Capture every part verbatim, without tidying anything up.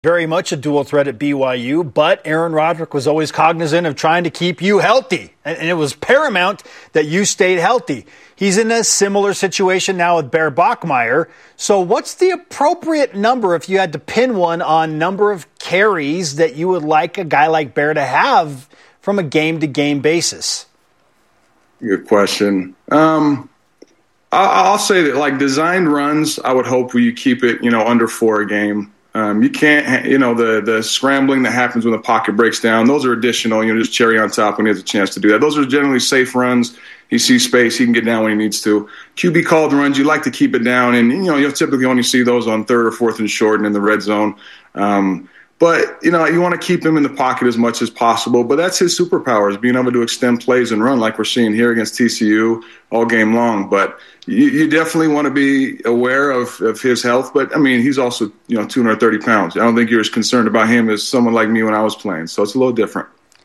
Very much a dual threat at B Y U, but Aaron Roderick was always cognizant of trying to keep you healthy, and it was paramount that you stayed healthy. He's in a similar situation now with Bear Bachmeier. So what's the appropriate number, if you had to pin one, on number of carries that you would like a guy like Bear to have from a game-to-game basis? Good question. Um, I'll say that, like, designed runs, I would hope you keep it, you know, under four a game. Um, you can't, you know, the the scrambling that happens when the pocket breaks down, those are additional, you know, just cherry on top when he has a chance to do that. Those are generally safe runs. He sees space, he can get down when he needs to. Q B called runs, you like to keep it down, and, you know, you'll typically only see those on third or fourth and short and in the red zone. Um, but, you know, you want to keep him in the pocket as much as possible, but that's his superpower, is being able to extend plays and run like we're seeing here against T C U all game long. But you, you definitely want to be aware of, of his health. But, I mean, he's also, you know, two hundred thirty pounds. I don't think you're as concerned about him as someone like me when I was playing. So it's a little different.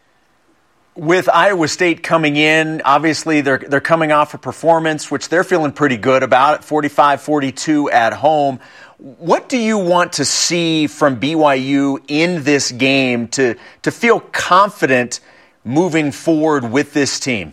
With Iowa State coming in, obviously they're they're coming off a performance which they're feeling pretty good about, forty-five forty-two at home. What do you want to see from B Y U in this game to to feel confident moving forward with this team?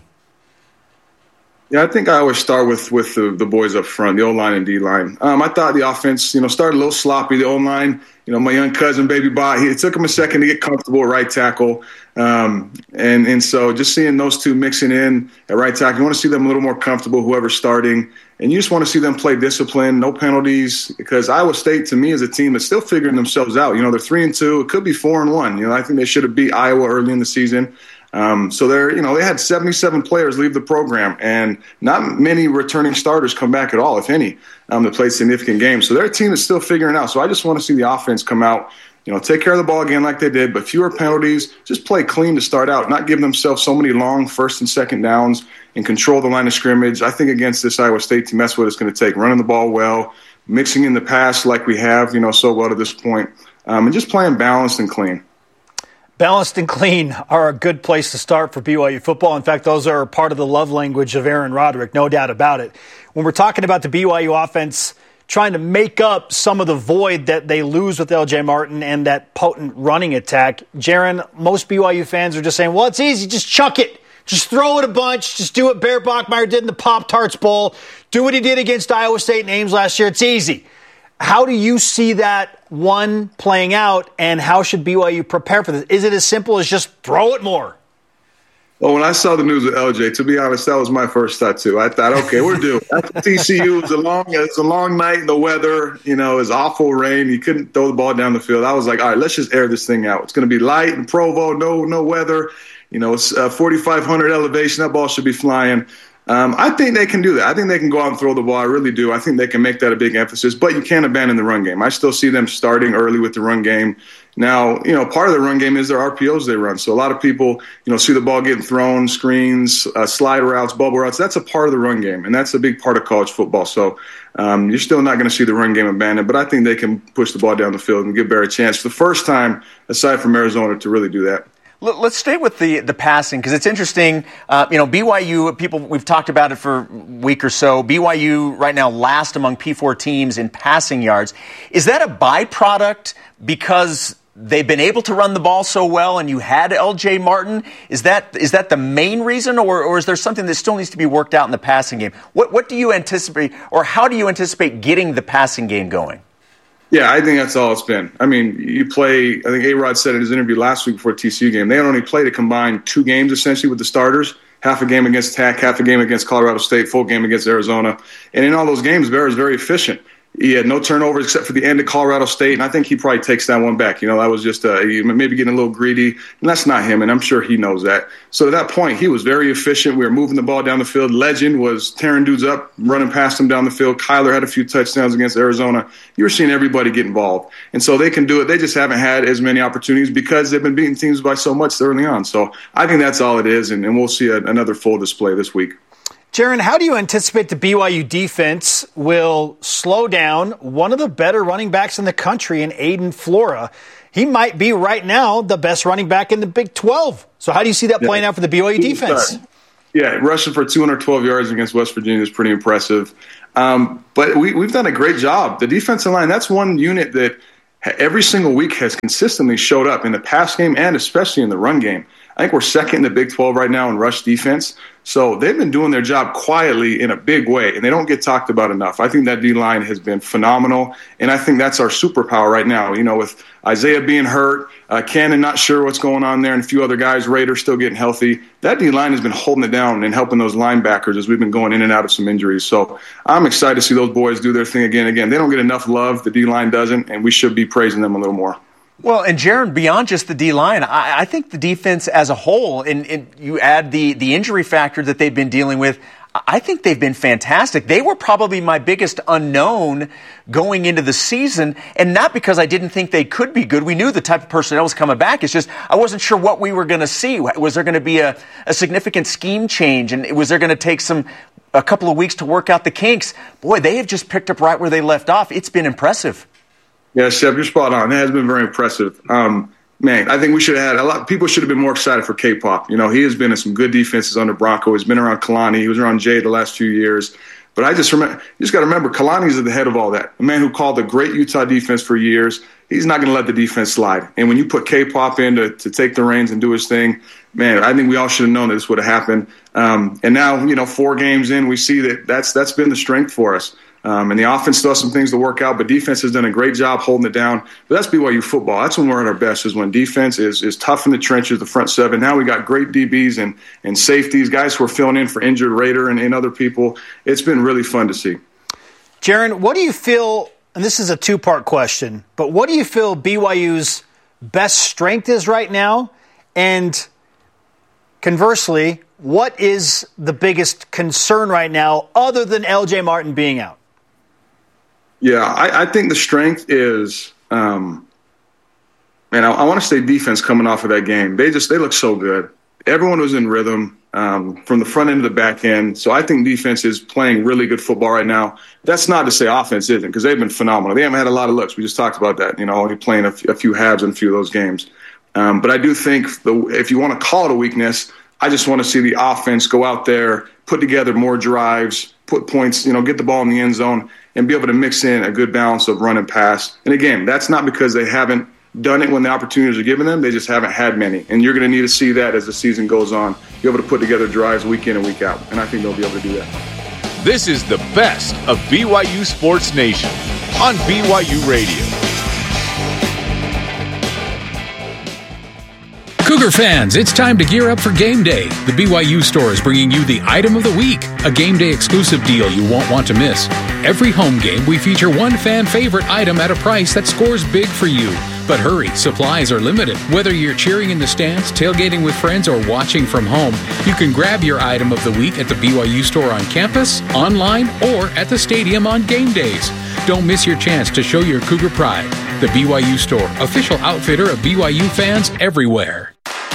Yeah, I think I always start with with the, the boys up front, the O-line and D-line. Um, I thought the offense, you know, started a little sloppy. The O-line, you know, my young cousin, Baby Bot, he, it took him a second to get comfortable at right tackle. Um, and, and so just seeing those two mixing in at right tackle, you want to see them a little more comfortable, whoever's starting. And you just want to see them play discipline, no penalties, because Iowa State, to me, is a team that's still figuring themselves out. You know, they're three and two. It could be four and one. You know, I think they should have beat Iowa early in the season. Um, so they're, you know, they had seventy-seven players leave the program, and not many returning starters come back at all, if any, um, that played significant games. So their team is still figuring out. So I just want to see the offense come out, you know, take care of the ball again like they did, but fewer penalties, just play clean to start out, not give themselves so many long first and second downs, and control the line of scrimmage. I think against this Iowa State team, that's what it's going to take, running the ball well, mixing in the pass like we have, you know, so well to this point, um, and just playing balanced and clean. Balanced and clean are a good place to start for B Y U football. In fact, those are part of the love language of Aaron Roderick, no doubt about it. When we're talking about the B Y U offense trying to make up some of the void that they lose with L J Martin and that potent running attack, Jaron, most B Y U fans are just saying, well, it's easy, just chuck it. Just throw it a bunch. Just do what Bear Bachmeier did in the Pop-Tarts Bowl. Do what he did against Iowa State and Ames last year. It's easy. How do you see that, one, playing out, and how should B Y U prepare for this? Is it as simple as just throw it more? Well, when I saw the news with L J, to be honest, that was my first thought, too. I thought, okay, we're due. After T C U, it was a long, it's a long night. The weather, you know, is awful rain. You couldn't throw the ball down the field. I was like, all right, let's just air this thing out. It's going to be light in Provo, no no weather. You know, it's uh, forty-five hundred elevation. That ball should be flying. Um, I think they can do that. I think they can go out and throw the ball. I really do. I think they can make that a big emphasis. But you can't abandon the run game. I still see them starting early with the run game. Now, you know, part of the run game is their R P Os they run. So a lot of people, you know, see the ball getting thrown, screens, uh, slide routes, bubble routes. That's a part of the run game, and that's a big part of college football. So um, you're still not going to see the run game abandoned, but I think they can push the ball down the field and give Bear a chance for the first time, aside from Arizona, to really do that. Let's stay with the, the passing, because it's interesting. Uh, you know, B Y U, people, we've talked about it for a week or so. B Y U right now last among P four teams in passing yards. Is that a byproduct because they've been able to run the ball so well and you had L J Martin? Is that is that the main reason, or, or is there something that still needs to be worked out in the passing game? What, what do you anticipate, or how do you anticipate getting the passing game going? Yeah, I think that's all it's been. I mean, you play, I think A-Rod said in his interview last week before the T C U game, they had only played a combined two games essentially with the starters, half a game against Tech, half a game against Colorado State, full game against Arizona. And in all those games, Bear is very efficient. He had no turnovers except for the end of Colorado State, and I think he probably takes that one back. You know, that was just uh, maybe getting a little greedy, and that's not him, and I'm sure he knows that. So at that point, he was very efficient. We were moving the ball down the field. Legend was tearing dudes up, running past him down the field. Kyler had a few touchdowns against Arizona. You were seeing everybody get involved, and so they can do it. They just haven't had as many opportunities because they've been beating teams by so much early on. So I think that's all it is, and, and we'll see a, another full display this week. Jaron, how do you anticipate the B Y U defense will slow down one of the better running backs in the country in Aiden Flora? He might be right now the best running back in the Big twelve. So how do you see that playing yeah. out for the B Y U defense? Yeah, rushing for two hundred twelve yards against West Virginia is pretty impressive. Um, but we, we've done a great job. The defensive line, that's one unit that every single week has consistently showed up in the pass game and especially in the run game. I think we're second in the Big twelve right now in rush defense. So they've been doing their job quietly in a big way, and they don't get talked about enough. I think that D-line has been phenomenal, and I think that's our superpower right now. You know, with Isaiah being hurt, uh, Cannon not sure what's going on there, and a few other guys, Rader still getting healthy. That D-line has been holding it down and helping those linebackers as we've been going in and out of some injuries. So I'm excited to see those boys do their thing again. Again, they don't get enough love. The D-line doesn't, and we should be praising them a little more. Well, and Jaron, beyond just the D-line, I, I think the defense as a whole, and, and you add the, the injury factor that they've been dealing with, I think they've been fantastic. They were probably my biggest unknown going into the season, and not because I didn't think they could be good. We knew the type of personnel was coming back. It's just I wasn't sure what we were going to see. Was there going to be a, a significant scheme change, and was there going to take some a couple of weeks to work out the kinks? Boy, they have just picked up right where they left off. It's been impressive. Yeah, Shep, you're spot on. It has been very impressive. Um, man, I think we should have had a lot. People should have been more excited for K-Pop. You know, he has been in some good defenses under Bronco. He's been around Kalani. He was around Jay the last few years. But I just remember, you just got to remember, Kalani's at the head of all that. A man who called a great Utah defense for years. He's not going to let the defense slide. And when you put K-Pop in to, to take the reins and do his thing, man, I think we all should have known that this would have happened. Um, and now, you know, four games in, we see that that's that's been the strength for us. Um, and the offense still has some things to work out, but defense has done a great job holding it down. But that's B Y U football. That's when we're at our best, is when defense is is tough in the trenches, the front seven. Now we got great D Bs and, and safeties, guys who are filling in for injured Rader and, and other people. It's been really fun to see. Jaron, what do you feel, and this is a two-part question, but what do you feel B Y U's best strength is right now? And conversely, what is the biggest concern right now other than L J Martin being out? Yeah, I, I think the strength is, um, man, I, I want to say defense coming off of that game. They just, they look so good. Everyone was in rhythm um, from the front end to the back end. So I think defense is playing really good football right now. That's not to say offense isn't, because they've been phenomenal. They haven't had a lot of looks. We just talked about that, you know, only playing a, f- a few halves in a few of those games. Um, but I do think the, if you want to call it a weakness, I just want to see the offense go out there, put together more drives, put points, you know, get the ball in the end zone, and be able to mix in a good balance of run and pass. And again, that's not because they haven't done it when the opportunities are given them. They just haven't had many. And you're going to need to see that as the season goes on, be able to put together drives week in and week out. And I think they'll be able to do that. This is the best of B Y U Sports Nation on B Y U Radio. Cougar fans, it's time to gear up for game day. The B Y U store is bringing you the item of the week, a game day exclusive deal you won't want to miss. Every home game, we feature one fan favorite item at a price that scores big for you. But hurry, supplies are limited. Whether you're cheering in the stands, tailgating with friends, or watching from home, you can grab your item of the week at the B Y U store on campus, online, or at the stadium on game days. Don't miss your chance to show your Cougar pride. The B Y U store, official outfitter of B Y U fans everywhere.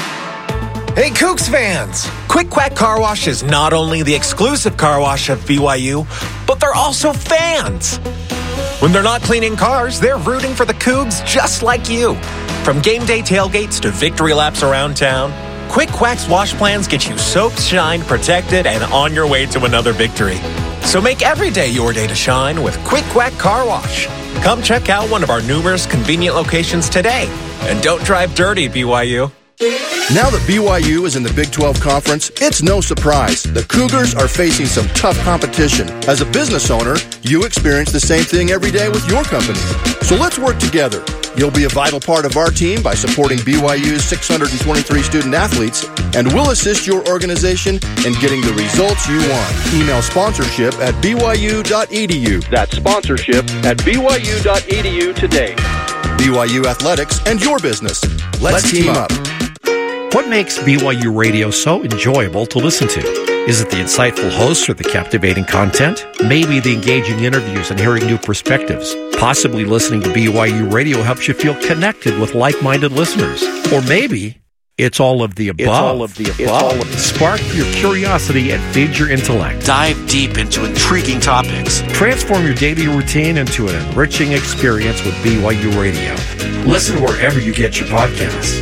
Hey, Cougs fans! Quick Quack Car Wash is not only the exclusive car wash of B Y U, but they're also fans. When they're not cleaning cars, they're rooting for the Cougs just like you. From game day tailgates to victory laps around town, Quick Quack's wash plans get you soaked, shined, protected, and on your way to another victory. So make every day your day to shine with Quick Quack Car Wash. Come check out one of our numerous convenient locations today. And don't drive dirty, B Y U. Now that B Y U is in the Big twelve Conference, it's no surprise. The Cougars are facing some tough competition. As a business owner, you experience the same thing every day with your company. So let's work together. You'll be a vital part of our team by supporting B Y U's six hundred twenty-three student athletes, and we'll assist your organization in getting the results you want. Email sponsorship at b y u dot e d u. That's sponsorship at b y u dot e d u today. B Y U Athletics and your business. Let's, Let's team, team up. What makes B Y U Radio so enjoyable to listen to? Is it the insightful hosts or the captivating content? Maybe the engaging interviews and hearing new perspectives. Possibly listening to B Y U Radio helps you feel connected with like-minded listeners. Or maybe it's all of the above. It's all of the above. Spark your curiosity and feed your intellect. Dive deep into intriguing topics. Transform your daily routine into an enriching experience with B Y U Radio. Listen wherever you get your podcasts.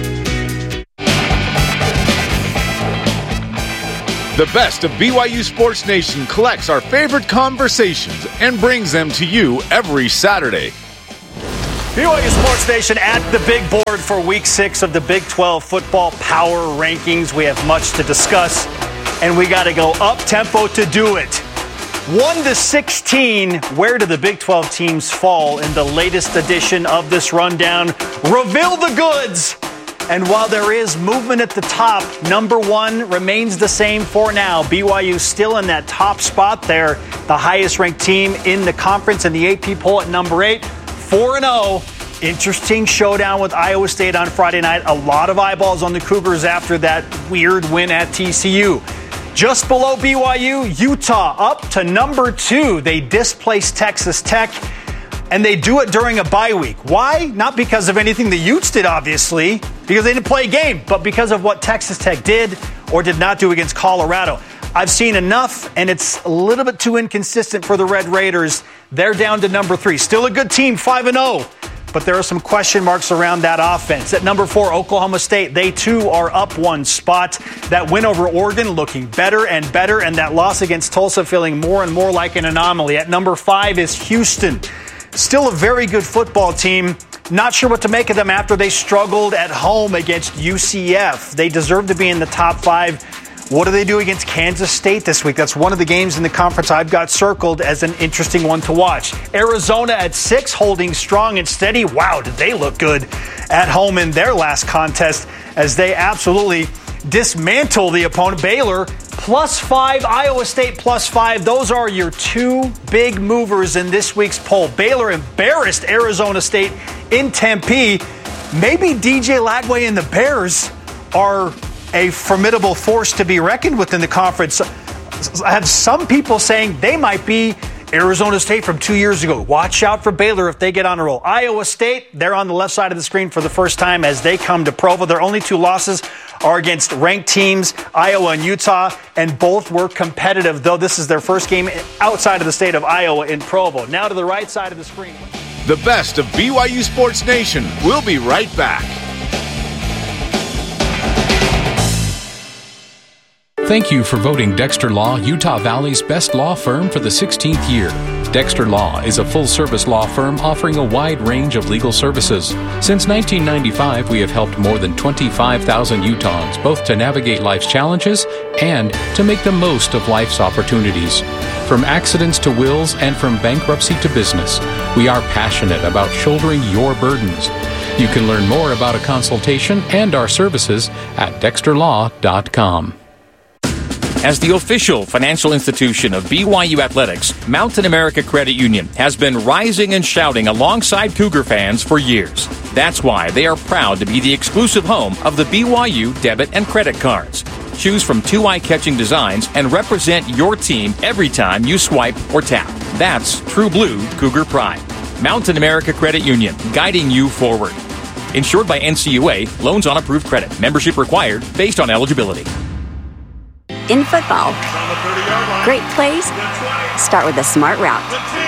The best of B Y U Sports Nation collects our favorite conversations and brings them to you every Saturday. B Y U Sports Nation at the big board for week six of the Big twelve football power rankings. We have much to discuss, and we got to go up-tempo to do it. one to sixteen, where do the Big twelve teams fall in the latest edition of this rundown? Reveal the goods! And while there is movement at the top, number one remains the same for now. B Y U still in that top spot there, the highest-ranked team in the conference in the A P poll at number eight. four and oh. Interesting showdown with Iowa State on Friday night. A lot of eyeballs on the Cougars after that weird win at T C U. Just below B Y U, Utah up to number two. They displaced Texas Tech, and they do it during a bye week. Why? Not because of anything the Utes did, obviously, because they didn't play a game, but because of what Texas Tech did or did not do against Colorado. I've seen enough, and it's a little bit too inconsistent for the Red Raiders. They're down to number three. Still a good team, five and oh. But there are some question marks around that offense. At number four, Oklahoma State, they too are up one spot. That win over Oregon looking better and better, and that loss against Tulsa feeling more and more like an anomaly. At number five is Houston. Still a very good football team. Not sure what to make of them after they struggled at home against U C F. They deserve to be in the top five. What do they do against Kansas State this week? That's one of the games in the conference I've got circled as an interesting one to watch. Arizona at six, holding strong and steady. Wow, did they look good at home in their last contest as they absolutely dismantle the opponent. Baylor plus five, Iowa State plus five. Those are your two big movers in this week's poll. Baylor embarrassed Arizona State in Tempe. Maybe D J Lagway and the Bears are a formidable force to be reckoned with in the conference. I have some people saying they might be Arizona State from two years ago. Watch out for Baylor if they get on a roll. Iowa State, they're on the left side of the screen for the first time as they come to Provo. Their only two losses are against ranked teams, Iowa and Utah, and both were competitive, though this is their first game outside of the state of Iowa in Provo. Now to the right side of the screen. The best of B Y U Sports Nation. We'll be right back. Thank you for voting Dexter Law Utah Valley's best law firm for the sixteenth year. Dexter Law is a full-service law firm offering a wide range of legal services. Since nineteen ninety-five, we have helped more than twenty-five thousand Utahns both to navigate life's challenges and to make the most of life's opportunities. From accidents to wills and from bankruptcy to business, we are passionate about shouldering your burdens. You can learn more about a consultation and our services at dexter law dot com. As the official financial institution of B Y U Athletics, Mountain America Credit Union has been rising and shouting alongside Cougar fans for years. That's why they are proud to be the exclusive home of the B Y U debit and credit cards. Choose from two eye-catching designs and represent your team every time you swipe or tap. That's true blue Cougar pride. Mountain America Credit Union, guiding you forward. Insured by N C U A, loans on approved credit. Membership required based on eligibility. In football, great plays start with a smart route.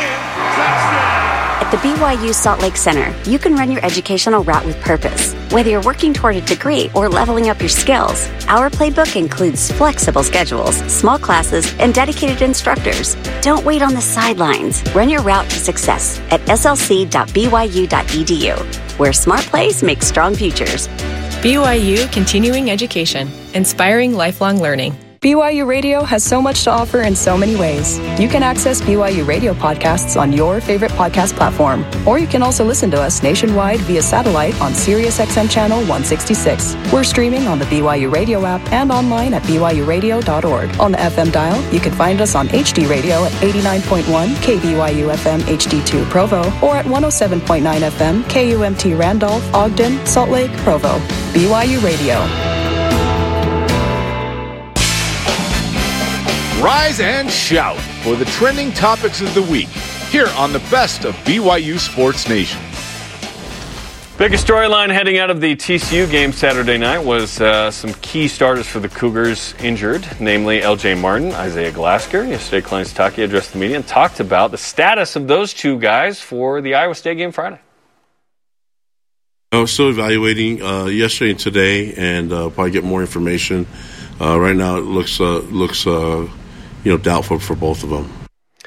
At the B Y U Salt Lake Center, you can run your educational route with purpose. Whether you're working toward a degree or leveling up your skills, our playbook includes flexible schedules, small classes, and dedicated instructors. Don't wait on the sidelines. Run your route to success at s l c dot b y u dot e d u, where smart plays make strong futures. B Y U Continuing Education, inspiring lifelong learning. B Y U Radio has so much to offer in so many ways. You can access B Y U Radio podcasts on your favorite podcast platform, or you can also listen to us nationwide via satellite on Sirius X M Channel one sixty-six. We're streaming on the B Y U Radio app and online at b y u radio dot org. On the F M dial, you can find us on H D Radio at eighty-nine point one K B Y U F M H D two Provo, or at one oh seven point nine F M K U M T Randolph, Ogden, Salt Lake, Provo. B Y U Radio. Rise and shout for the trending topics of the week here on the best of B Y U Sports Nation. Biggest storyline heading out of the T C U game Saturday night was uh, some key starters for the Cougars injured, namely L J Martin, Isaiah Glasker. Yesterday, Kalani Sitake addressed the media and talked about the status of those two guys for the Iowa State game Friday. I was still evaluating uh, yesterday and today, and uh, probably get more information. Uh, right now, it looks uh, looks uh, you know doubtful for both of them.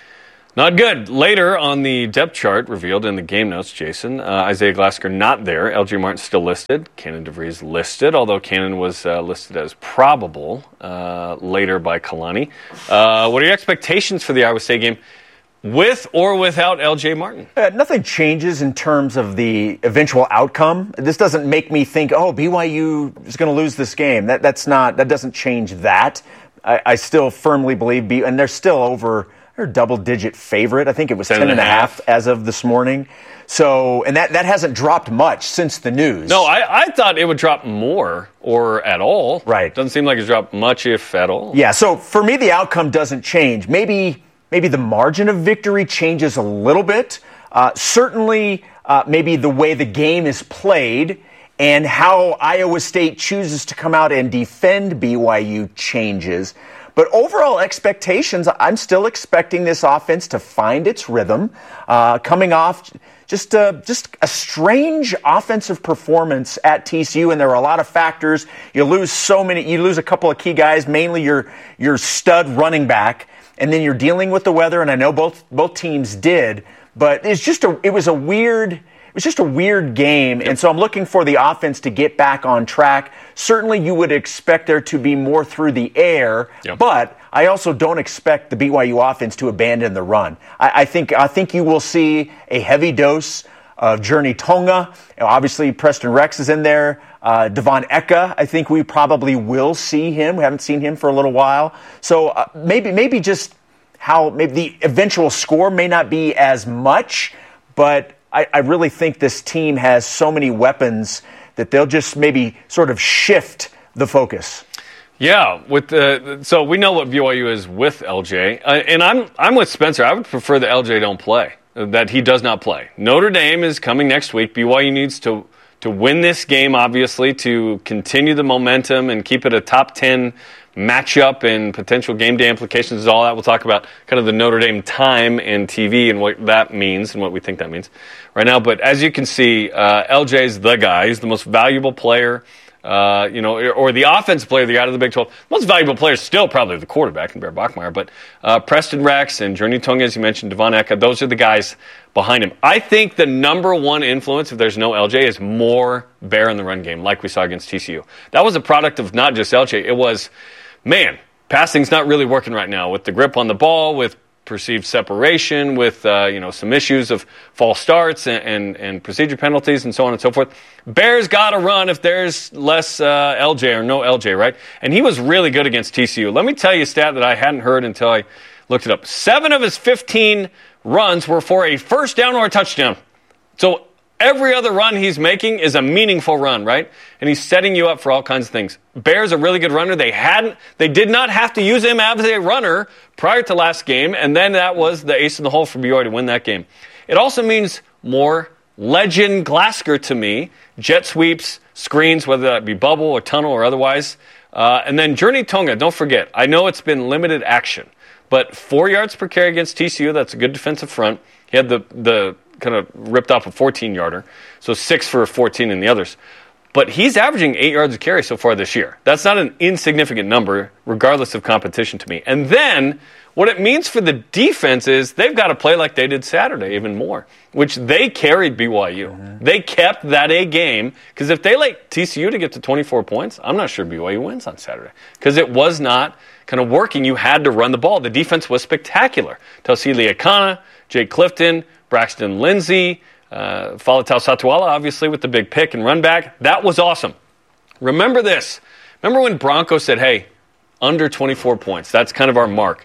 Not good. Later on the depth chart revealed in the game notes, Jason, uh, Isaiah Glasgow not there. L J Martin still listed. Cannon DeVries listed, although Cannon was uh, listed as probable uh, later by Kalani. Uh, what are your expectations for the Iowa State game with or without L J Martin? Uh, nothing changes in terms of the eventual outcome. This doesn't make me think, oh, B Y U is going to lose this game. That that's not. That doesn't change that. I, I still firmly believe B, and they're still over. They're a double-digit favorite. I think it was ten, ten and a half. half as of this morning. So, and that, that hasn't dropped much since the news. No, I, I thought it would drop more or at all. Right. Doesn't seem like it's dropped much, if at all. Yeah, so for me, the outcome doesn't change. Maybe maybe the margin of victory changes a little bit. Uh, certainly, uh, maybe the way the game is played and how Iowa State chooses to come out and defend B Y U changes. But overall expectations, I'm still expecting this offense to find its rhythm, uh, coming off just a, just a strange offensive performance at T C U, and there are a lot of factors. You lose so many, you lose a couple of key guys, mainly your your stud running back, and then you're dealing with the weather, and I know both both teams did, but it's just a it was a weird. It was just a weird game, and so I'm looking for the offense to get back on track. Certainly you would expect there to be more through the air, yep. But I also don't expect the B Y U offense to abandon the run. I, I think I think you will see a heavy dose of Journey Tonga. You know, obviously, Preston Rex is in there. Uh, Devon Eka, I think we probably will see him. We haven't seen him for a little while. So uh, maybe maybe just how maybe the eventual score may not be as much, but I, I really think this team has so many weapons that they'll just maybe sort of shift the focus. Yeah, with the so we know what B Y U is with L J, uh, and I'm I'm with Spencer. I would prefer that L J don't play, that he does not play. Notre Dame is coming next week. B Y U needs to to win this game, obviously, to continue the momentum and keep it a top ten matchup and potential game day implications. All that we'll talk about, kind of the Notre Dame time and T V and what that means and what we think that means right now. But as you can see, uh, L J's the guy. He's the most valuable player, uh, you know, or the offensive player they got of the Big twelve. Most valuable player is still probably the quarterback in Bear Bachmeier, but uh, Preston Rex and Journey Tonga, as you mentioned, Devon Eka, those are the guys behind him. I think the number one influence, if there's no L J, is more Bear in the run game, like we saw against T C U. That was a product of not just L J. It was, man, passing's not really working right now with the grip on the ball, with perceived separation, with uh, you know some issues of false starts and, and, and procedure penalties and so on and so forth. Bears got to run if there's less uh, L J or no L J, right? And he was really good against T C U. Let me tell you a stat that I hadn't heard until I looked it up. Seven of his fifteen runs were for a first down or a touchdown. So every other run he's making is a meaningful run, right? And he's setting you up for all kinds of things. Bears a really good runner. They hadn't, they did not have to use him as a runner prior to last game, and then that was the ace in the hole for B Y U to win that game. It also means more Legend Glasgow to me. Jet sweeps, screens, whether that be bubble or tunnel or otherwise. Uh, and then Journey Tonga, don't forget, I know it's been limited action, but four yards per carry against T C U, that's a good defensive front. He had the the kind of ripped off a fourteen-yarder, so six for fourteen in the others. But he's averaging eight yards a carry so far this year. That's not an insignificant number, regardless of competition to me. And then what it means for the defense is they've got to play like they did Saturday even more, which they carried B Y U. Mm-hmm. They kept that A game, because if they let T C U to get to twenty-four points, I'm not sure B Y U wins on Saturday, because it was not kind of working. You had to run the ball. The defense was spectacular. Tausili Akana, Jake Clifton, Braxton Lindsey, uh, Faletau Satuala, obviously, with the big pick and run back. That was awesome. Remember this. Remember when Bronco said, hey, under twenty-four points. That's kind of our mark.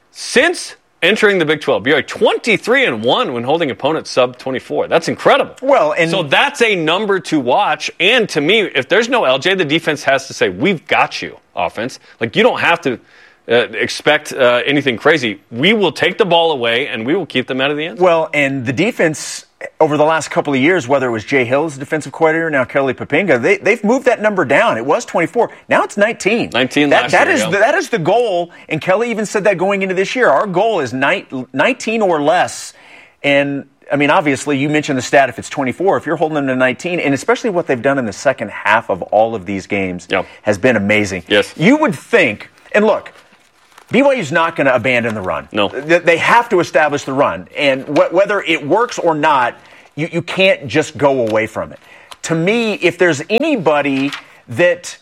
Since entering the Big twelve, B Y U twenty-three and one when holding opponents sub twenty-four. That's incredible. Well, and so that's a number to watch. And to me, if there's no L J, the defense has to say, we've got you, offense. Like, you don't have to Uh, expect uh, anything crazy. We will take the ball away, and we will keep them out of the end zone. Well, and the defense over the last couple of years, whether it was Jay Hill's defensive coordinator, now Kelly Poppinga, they, they've moved that number down. It was twenty-four. Now it's nineteen. nineteen that, last that year, is yeah. the, that is the goal, and Kelly even said that going into this year. Our goal is nineteen or less, and I mean, obviously, you mentioned the stat if it's twenty-four. If you're holding them to nineteen, and especially what they've done in the second half of all of these games yep. has been amazing. Yes. You would think, and look, B Y U's not going to abandon the run. No. They have to establish the run. And wh- whether it works or not, you, you can't just go away from it. To me, if there's anybody that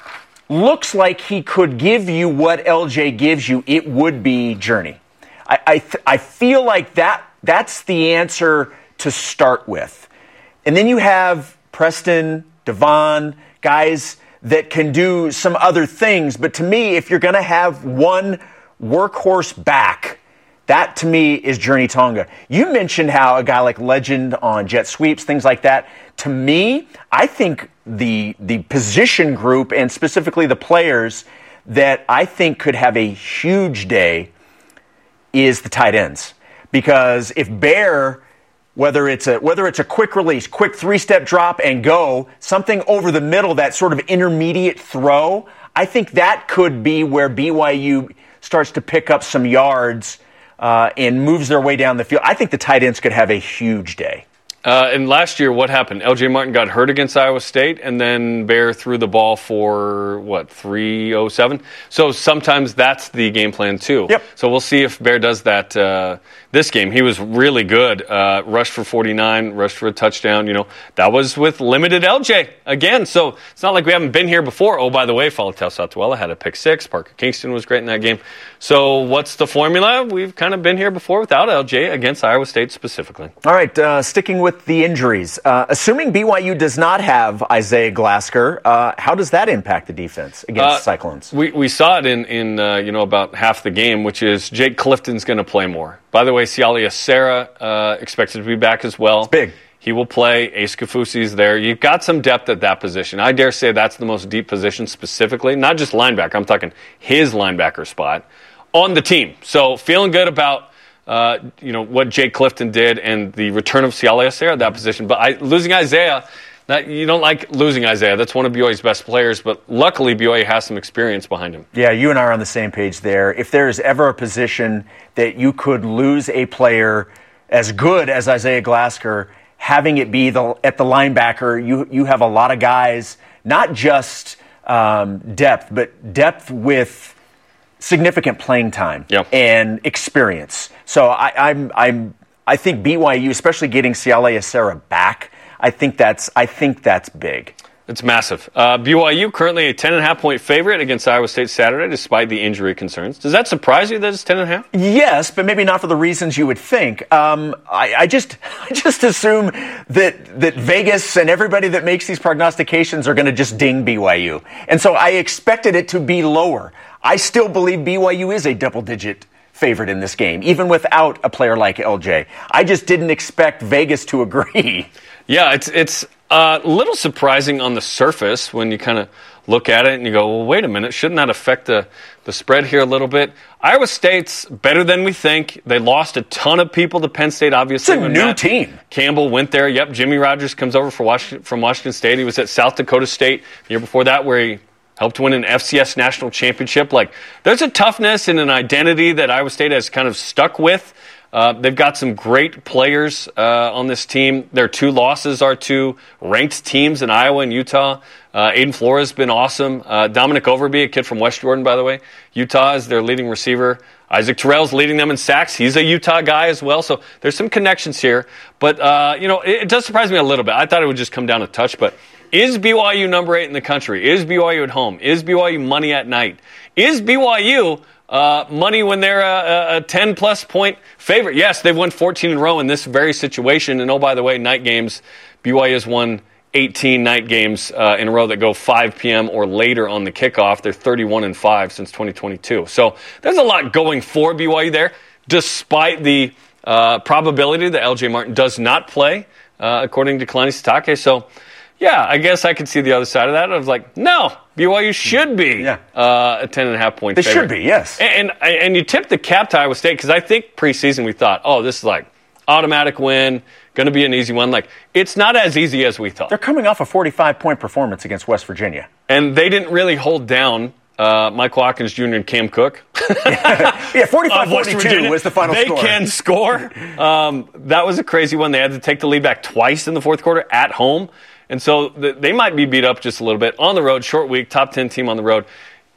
looks like he could give you what L J gives you, it would be Journey. I, I, th- I feel like that that's the answer to start with. And then you have Preston, Devon, guys that can do some other things. But to me, if you're going to have one workhorse back, that to me is Journey Tonga. You mentioned how a guy like Legend on jet sweeps, things like that. To me, I think the the position group and specifically the players that I think could have a huge day is the tight ends. Because if Bear, whether it's a whether it's a quick release, quick three-step drop and go, something over the middle, that sort of intermediate throw, I think that could be where B Y U starts to pick up some yards uh, and moves their way down the field. I think the tight ends could have a huge day. Uh, and last year, what happened? L J Martin got hurt against Iowa State, and then Bear threw the ball for, what, three oh seven? So sometimes that's the game plan, too. Yep. So we'll see if Bear does that uh, this game. He was really good. Uh, rushed for forty-nine, rushed for a touchdown. You know, that was with limited L J again. So it's not like we haven't been here before. Oh, by the way, Faletau Satuela had a pick six. Parker Kingston was great in that game. So what's the formula? We've kind of been here before without L J against Iowa State specifically. All right, uh, sticking with the injuries. Uh, assuming B Y U does not have Isaiah Glasker, uh, how does that impact the defense against Uh, Cyclones? We we saw it in, in uh, you know, about half the game, which is Jake Clifton's going to play more. By the way, Sialia Serra uh, expected to be back as well. It's big. He will play. Ace Kafusi's there. You've got some depth at that position. I dare say that's the most deep position specifically, not just linebacker. I'm talking his linebacker spot on the team. So feeling good about uh, you know what Jake Clifton did and the return of Sialia Serra at that position. But I, losing Isaiah, that, you don't like losing Isaiah. That's one of B Y U's best players. But luckily, B Y U has some experience behind him. Yeah, you and I are on the same page there. If there's ever a position that you could lose a player as good as Isaiah Glasker, having it be the, at the linebacker, you you have a lot of guys, not just um, depth, but depth with significant playing time yep. and experience. So I, I'm I'm I think B Y U, especially getting Sialia Serra back, I think that's I think that's big. It's massive. Uh, B Y U currently a ten and a half point favorite against Iowa State Saturday, despite the injury concerns. Does that surprise you that it's ten and a half? Yes, but maybe not for the reasons you would think. Um, I, I just I just assume that that Vegas and everybody that makes these prognostications are going to just ding B Y U, and so I expected it to be lower. I still believe B Y U is a double-digit favorite in this game, even without a player like L J. I just didn't expect Vegas to agree. Yeah, it's it's a little surprising on the surface when you kind of look at it and you go, well, wait a minute, shouldn't that affect the, the spread here a little bit? Iowa State's better than we think. They lost a ton of people to Penn State, obviously. It's a new team. Campbell went there. Yep, Jimmy Rogers comes over for Washington, from Washington State. He was at South Dakota State the year before that, where he helped win an F C S national championship. Like, there's a toughness and an identity that Iowa State has kind of stuck with. Uh, they've got some great players uh, on this team. Their two losses are to ranked teams in Iowa and Utah. Uh, Aiden Flores has been awesome. Uh, Dominic Overby, a kid from West Jordan, by the way. Utah is their leading receiver. Isaac Terrell's leading them in sacks. He's a Utah guy as well. So there's some connections here. But, uh, you know, it, it does surprise me a little bit. I thought it would just come down a touch. But is B Y U number eight in the country? Is B Y U at home? Is B Y U money at night? Is B Y U uh, money when they're a, a ten-plus point favorite? Yes, they've won fourteen in a row in this very situation. And, oh, by the way, night games, B Y U has won eighteen night games uh, in a row that go five p.m. or later on the kickoff. They're thirty-one and five since twenty twenty-two. So there's a lot going for B Y U there, despite the uh, probability that L J Martin does not play, uh, according to Kalani Sitake. So, yeah, I guess I could see the other side of that. I was like, no, B Y U should be yeah. uh, a ten and a half point they favorite. They should be, yes. And, and, and you tipped the cap to Iowa State because I think preseason we thought, oh, this is like automatic win, going to be an easy one. Like, it's not as easy as we thought. They're coming off a forty-five point performance against West Virginia. And they didn't really hold down uh, Michael Hawkins Junior and Cam Cook. yeah, forty-five forty-two was the final they score. They can score. Um, that was a crazy one. They had to take the lead back twice in the fourth quarter at home. And so th- they might be beat up just a little bit. On the road, short week, top ten team on the road.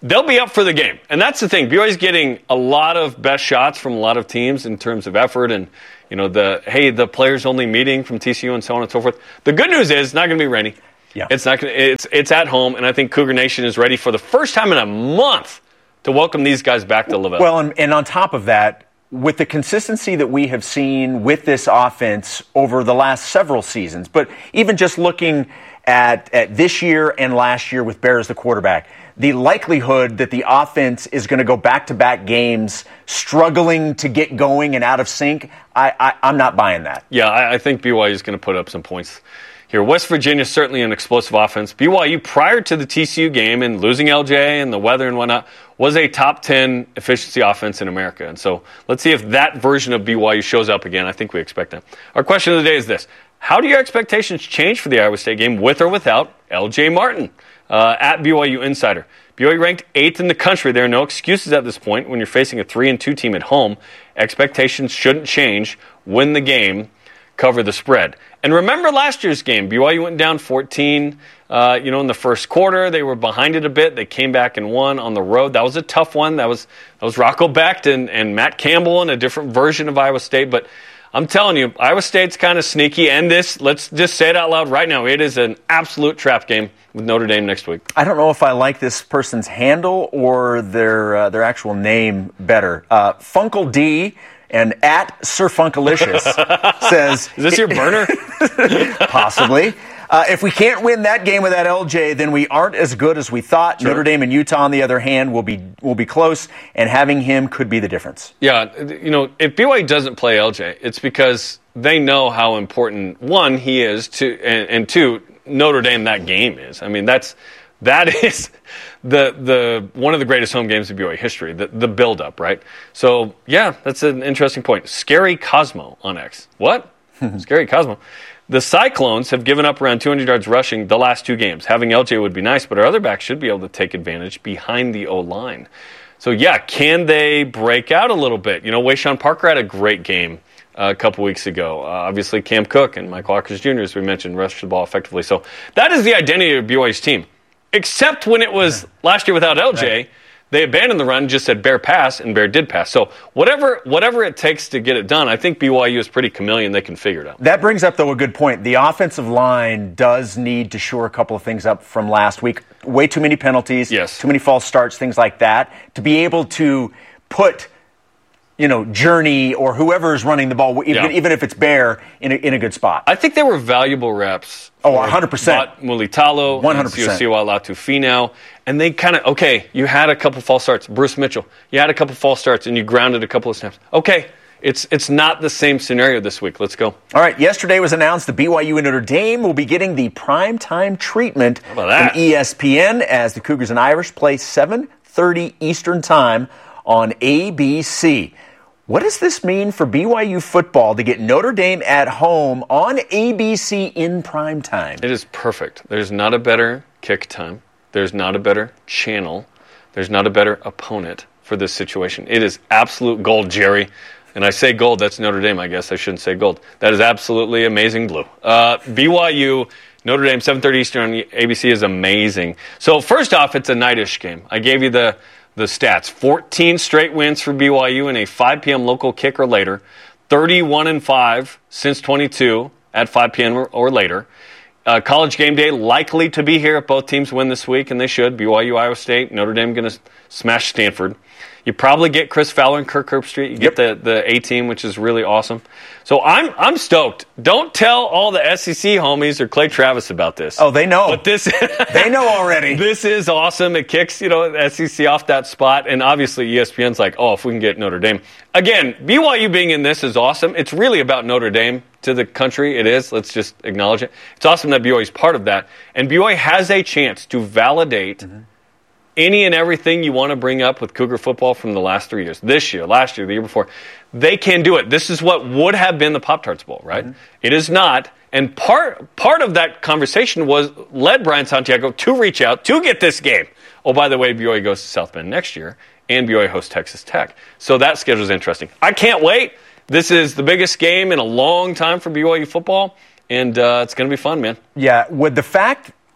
they'll be up for the game. And that's the thing. B Y U's getting a lot of best shots from a lot of teams in terms of effort and, you know, the, hey, the players only meeting from T C U and so on and so forth. The good news is it's not going to be rainy. Yeah. It's not going to, it's, it's at home. And I think Cougar Nation is ready for the first time in a month to welcome these guys back to LaVell. Well, and, and on top of that, with the consistency that we have seen with this offense over the last several seasons, but even just looking at, at this year and last year with Bear as the quarterback, the likelihood that the offense is going to go back-to-back games struggling to get going and out of sync, I, I, I'm not buying that. Yeah, I, I think B Y U is going to put up some points here. West Virginia is certainly an explosive offense. B Y U, prior to the T C U game and losing L J and the weather and whatnot, was a top ten efficiency offense in America. And so let's see if that version of B Y U shows up again. I think we expect that. Our question of the day is this. How do your expectations change for the Iowa State game with or without L J Martin? Uh, at B Y U Insider. B Y U ranked eighth in the country. There are no excuses at this point when you're facing a three and two team at home. Expectations shouldn't change. Win the game. Cover the spread. And remember last year's game. B Y U went down fourteen, uh, you know, in the first quarter. They were behind it a bit. They came back and won on the road. That was a tough one. That was that was Rocco Becht and, and Matt Campbell and a different version of Iowa State. But I'm telling you, Iowa State's kind of sneaky. And this, let's just say it out loud right now, it is an absolute trap game with Notre Dame next week. I don't know if I like this person's handle or their uh, their actual name better. Uh, Funkle D and at Sir Funkalicious says, is this your burner? Possibly. Uh, if we can't win that game without L J, then we aren't as good as we thought. Sure. Notre Dame and Utah, on the other hand, will be will be close, and having him could be the difference. Yeah, you know, if B Y U doesn't play L J, it's because they know how important, one, he is, to, and, and two, Notre Dame that game is. I mean, that's that is the the one of the greatest home games in B Y U history, the, the build-up, right? So, yeah, that's an interesting point. Scary Cosmo on X. What? Scary Cosmo. The Cyclones have given up around two hundred yards rushing the last two games. Having L J would be nice, but our other backs should be able to take advantage behind the O-line. So, yeah, can they break out a little bit? You know, Wayshawn Parker had a great game uh, a couple weeks ago. Uh, obviously, Cam Cook and Michael Akers Junior, as we mentioned, rushed the ball effectively. So that is the identity of B Y U's team. Except when it was last year without L J, right. They abandoned the run, just said Bear pass, and Bear did pass. So whatever whatever it takes to get it done, I think B Y U is pretty chameleon. They can figure it out. That brings up, though, a good point. The offensive line does need to shore a couple of things up from last week. Way too many penalties, yes. Too many false starts, things like that. To be able to put, you know, Journey or whoever is running the ball, even, yeah. even if it's Bear, in a, in a good spot. I think they were valuable reps. Oh, one hundred percent. Mulitalo, one hundred percent. Siosiwa Latufino. And they kind of, okay, you had a couple false starts. Bruce Mitchell, you had a couple false starts, and you grounded a couple of snaps. Okay, it's it's not the same scenario this week. Let's go. All right, yesterday was announced the B Y U and Notre Dame will be getting the primetime treatment from E S P N as the Cougars and Irish play seven thirty Eastern Time on A B C. What does this mean for B Y U football to get Notre Dame at home on A B C in prime time? It is perfect. There's not a better kick time. There's not a better channel. There's not a better opponent for this situation. It is absolute gold, Jerry. And I say gold, that's Notre Dame, I guess. I shouldn't say gold. That is absolutely amazing blue. Uh, B Y U, Notre Dame, seven thirty Eastern on A B C is amazing. So first off, it's a night-ish game. I gave you the... The stats, fourteen straight wins for B Y U in a five p.m. local kick or later, thirty-one and five since twenty-two at five p.m. or, or later. Uh, College game day likely to be here if both teams win this week, and they should. B Y U, Iowa State, Notre Dame going to smash Stanford. You probably get Chris Fowler and Kirk Herbstreit. You get yep. the, the A-team, which is really awesome. So I'm I'm stoked. Don't tell all the S E C homies or Clay Travis about this. Oh, they know. But this they know already. This is awesome. It kicks, you know, S E C off that spot. And obviously E S P N's like, oh, if we can get Notre Dame. Again, B Y U being in this is awesome. It's really about Notre Dame to the country. It is. Let's just acknowledge it. It's awesome that B Y U is part of that. And B Y U has a chance to validate mm-hmm. any and everything you want to bring up with Cougar football from the last three years. This year, last year, the year before. They can do it. This is what would have been the Pop-Tarts Bowl, right? Mm-hmm. It is not. And part part of that conversation was led Brian Santiago to reach out to get this game. Oh, by the way, B Y U goes to South Bend next year, and B Y U hosts Texas Tech. So that schedule is interesting. I can't wait. This is the biggest game in a long time for B Y U football, and uh, it's going to be fun, man. Yeah, with the fact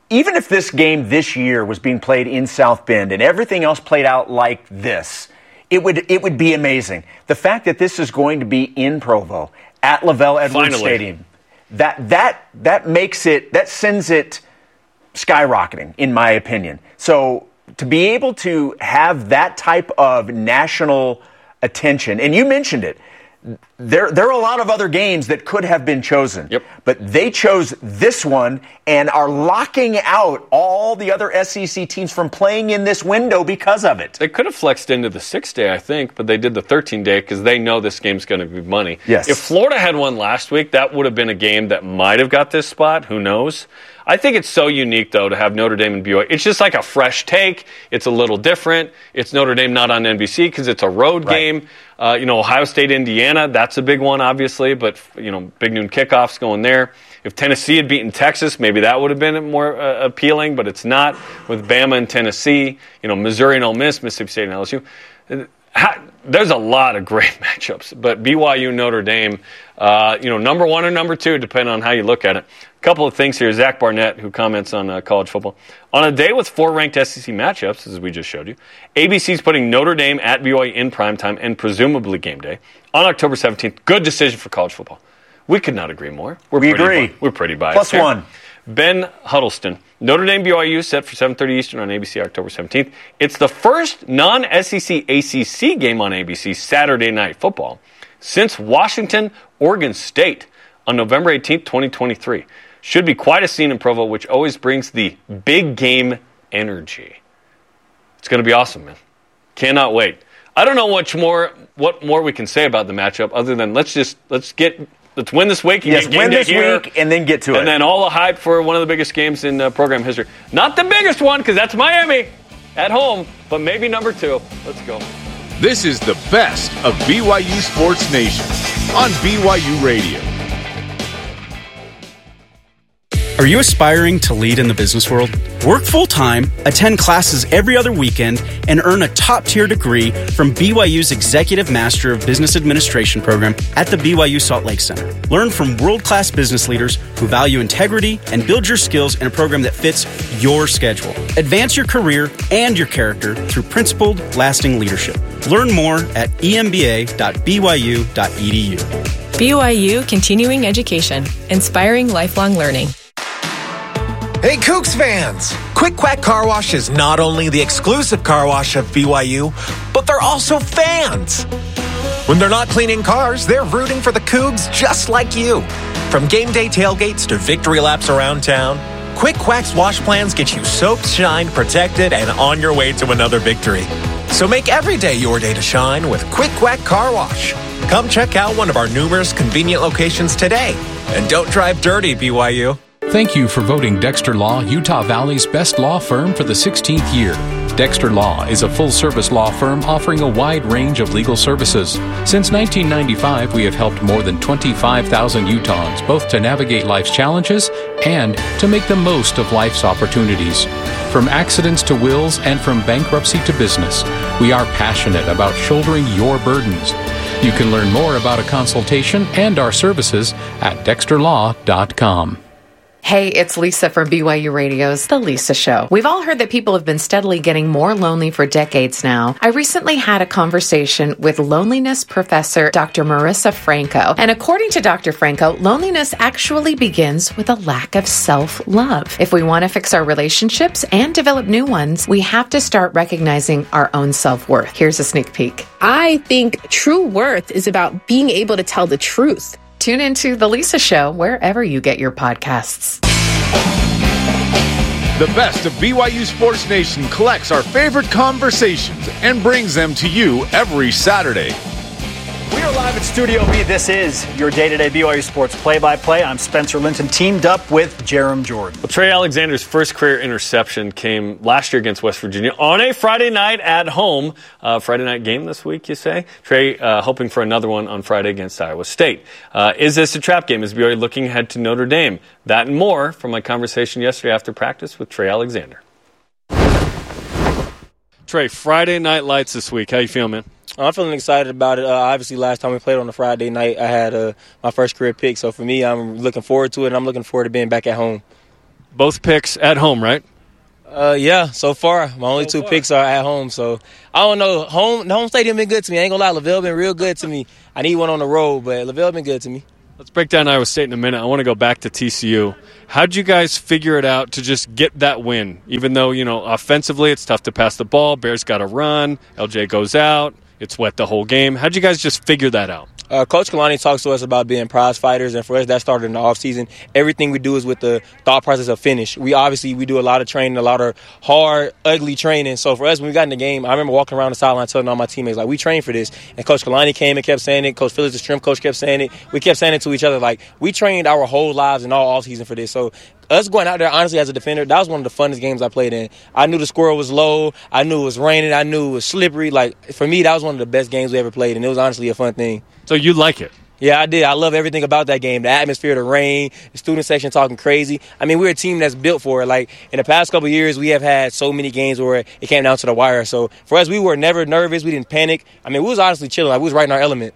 even if this game this year was being played in South Bend and everything else played out like this, it would it would be amazing. The fact that this is going to be in Provo at Lavelle Edwards Finally. Stadium, that that that makes it that sends it skyrocketing, in my opinion. So to be able to have that type of national attention, and you mentioned it, there there are a lot of other games that could have been chosen. Yep. But they chose this one and are locking out all the other S E C teams from playing in this window because of it. They could have flexed into the six-day, I think, but they did the thirteen-day because they know this game's going to be money. Yes. If Florida had won last week, that would have been a game that might have got this spot. Who knows? I think it's so unique, though, to have Notre Dame and B Y U. It's just like a fresh take. It's a little different. It's Notre Dame not on N B C because it's a road Right. game. Uh, you know, Ohio State, Indiana, that's a big one, obviously, but, you know, big noon kickoffs going there. If Tennessee had beaten Texas, maybe that would have been more uh, appealing, but it's not with Bama and Tennessee. You know, Missouri and Ole Miss, Mississippi State and L S U. How, there's a lot of great matchups, but B Y U, Notre Dame, uh, you know, number one or number two, depending on how you look at it. A couple of things here. Zach Barnett, who comments on uh, college football. On a day with four ranked S E C matchups, as we just showed you, A B C's putting Notre Dame at B Y U in primetime and presumably game day on October seventeenth. Good decision for college football. We could not agree more. We're We pretty agree. bi- we're pretty biased. Plus here. one. Ben Huddleston. Notre Dame B Y U set for seven thirty Eastern on A B C October seventeenth. It's the first non-S E C A C C game on A B C Saturday Night Football since Washington, Oregon State on November eighteenth, twenty twenty-three. Should be quite a scene in Provo, which always brings the big game energy. It's going to be awesome, man. Cannot wait. I don't know much more, what more we can say about the matchup other than let's just let's get let's win this week. And Yes, get game win day this here, week and then get to it. and then all the hype for one of the biggest games in uh, program history. Not the biggest one because that's Miami at home, but maybe number two. Let's go. This is the best of B Y U Sports Nation on B Y U Radio. Are you aspiring to lead in the business world? Work full-time, attend classes every other weekend, and earn a top-tier degree from B Y U's Executive Master of Business Administration program at the B Y U Salt Lake Center. Learn from world-class business leaders who value integrity and build your skills in a program that fits your schedule. Advance your career and your character through principled, lasting leadership. Learn more at e m b a dot b y u dot e d u. B Y U Continuing Education, inspiring lifelong learning. Hey, Cougs fans! Quick Quack Car Wash is not only the exclusive car wash of B Y U, but they're also fans. When they're not cleaning cars, they're rooting for the Cougs just like you. From game day tailgates to victory laps around town, Quick Quack's wash plans get you soaked, shined, protected, and on your way to another victory. So make every day your day to shine with Quick Quack Car Wash. Come check out one of our numerous convenient locations today. And don't drive dirty, B Y U. Thank you for voting Dexter Law Utah Valley's best law firm for the sixteenth year. Dexter Law is a full-service law firm offering a wide range of legal services. Since nineteen ninety-five, we have helped more than twenty-five thousand Utahns both to navigate life's challenges and to make the most of life's opportunities. From accidents to wills and from bankruptcy to business, we are passionate about shouldering your burdens. You can learn more about a consultation and our services at dexter law dot com. Hey, it's Lisa from B Y U Radio's The Lisa Show. We've all heard that people have been steadily getting more lonely for decades now. I recently had a conversation with loneliness professor Doctor Marissa Franco. And according to Doctor Franco, loneliness actually begins with a lack of self-love. If we want to fix our relationships and develop new ones, we have to start recognizing our own self-worth. Here's a sneak peek. I think true worth is about being able to tell the truth. Tune into The Lisa Show wherever you get your podcasts. The best of B Y U Sports Nation collects our favorite conversations and brings them to you every Saturday. We are live at Studio B. This is your day-to-day B Y U Sports play-by-play. I'm Spencer Linton, teamed up with Jerem Jordan. Well, Trey Alexander's first career interception came last year against West Virginia on a Friday night at home. Uh, Friday night game this week, you say? Trey uh, hoping for another one on Friday against Iowa State. Uh, is this a trap game? Is B Y U looking ahead to Notre Dame? That and more from my conversation yesterday after practice with Trey Alexander. Trey, Friday night lights this week. How you feeling, man? I'm feeling excited about it. Uh, obviously, last time we played on a Friday night, I had uh, my first career pick. So for me, I'm looking forward to it, and I'm looking forward to being back at home. Both picks at home, right? Uh, yeah, so far. My only so two far. picks are at home, so I don't know. Home, the home stadium been good to me. I ain't gonna lie, LaVelle been real good to me. I need one on the road, but LaVelle been good to me. Let's break down Iowa State in a minute. I want to go back to T C U. How'd you guys figure it out to just get that win? Even though, you know, offensively it's tough to pass the ball, Bears got to run, L J goes out, it's wet the whole game. How'd you guys just figure that out? Uh, Coach Kalani talks to us about being prize fighters, and for us, that started in the offseason. Everything we do is with the thought process of finish. We obviously we do a lot of training, a lot of hard, ugly training. So for us, when we got in the game, I remember walking around the sideline telling all my teammates, like, we train for this. And Coach Kalani came and kept saying it. Coach Phillips, the shrimp coach, kept saying it. We kept saying it to each other, like, we trained our whole lives and all offseason for this. So us going out there, honestly, as a defender, that was one of the funnest games I played in. I knew the score was low. I knew it was raining. I knew it was slippery. Like, for me, that was one of the best games we ever played, and it was honestly a fun thing. So you like it? Yeah, I did. I love everything about that game. The atmosphere, the rain, the student section talking crazy. I mean, we're a team that's built for it. Like, in the past couple of years, we have had so many games where it came down to the wire. So, for us, we were never nervous. We didn't panic. I mean, we was honestly chilling. Like, we was right in our element.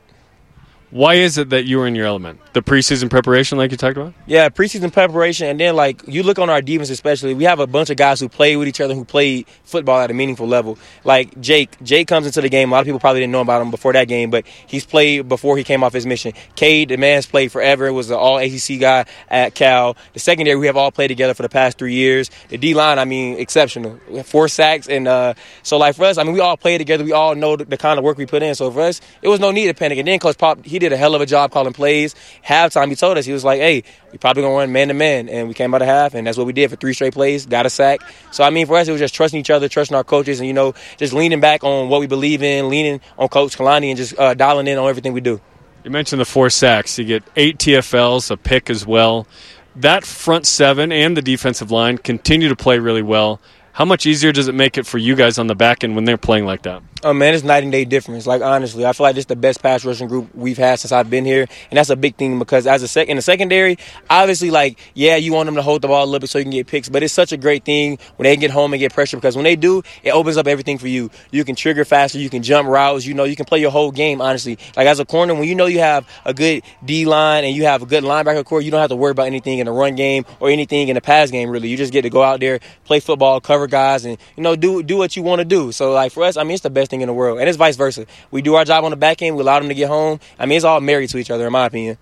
Why is it that you were in your element? The preseason preparation like you talked about? Yeah, preseason preparation. And then, like, you look on our defense especially, we have a bunch of guys who play with each other, who played football at a meaningful level. Like Jake. Jake comes into the game. A lot of people probably didn't know about him before that game, but he's played before he came off his mission. Cade, the man's played forever. It was an all-A C C guy at Cal. The secondary, we have all played together for the past three years. The D-line, I mean, exceptional. We have four sacks. And uh, so, like, for us, I mean, we all play together. We all know the, the kind of work we put in. So, for us, it was no need to panic. And then Coach Pop, he did a hell of a job calling plays. Halftime, he told us, he was like, hey, we probably going to run man-to-man. And we came out of half, and that's what we did for three straight plays, got a sack. So, I mean, for us, it was just trusting each other, trusting our coaches, and, you know, just leaning back on what we believe in, leaning on Coach Kalani, and just uh, dialing in on everything we do. You mentioned the four sacks. You get eight T F Ls, a pick as well. That front seven and the defensive line continue to play really well. How much easier does it make it for you guys on the back end when they're playing like that? Oh, man, it's night and day difference. Like, honestly, I feel like this is the best pass rushing group we've had since I've been here. And that's a big thing because as a sec- in the secondary, obviously, like, yeah, you want them to hold the ball a little bit so you can get picks. But it's such a great thing when they get home and get pressure because when they do, it opens up everything for you. You can trigger faster. You can jump routes. You know, you can play your whole game, honestly. Like, as a corner, when you know you have a good D-line and you have a good linebacker core, you don't have to worry about anything in the run game or anything in the pass game, really. You just get to go out there, play football, cover guys, and, you know, do do what you want to do. So, like, for us, I mean, it's the best thing in the world. And it's vice versa. We do our job on the back end. We allow them to get home. I mean, it's all married to each other, in my opinion.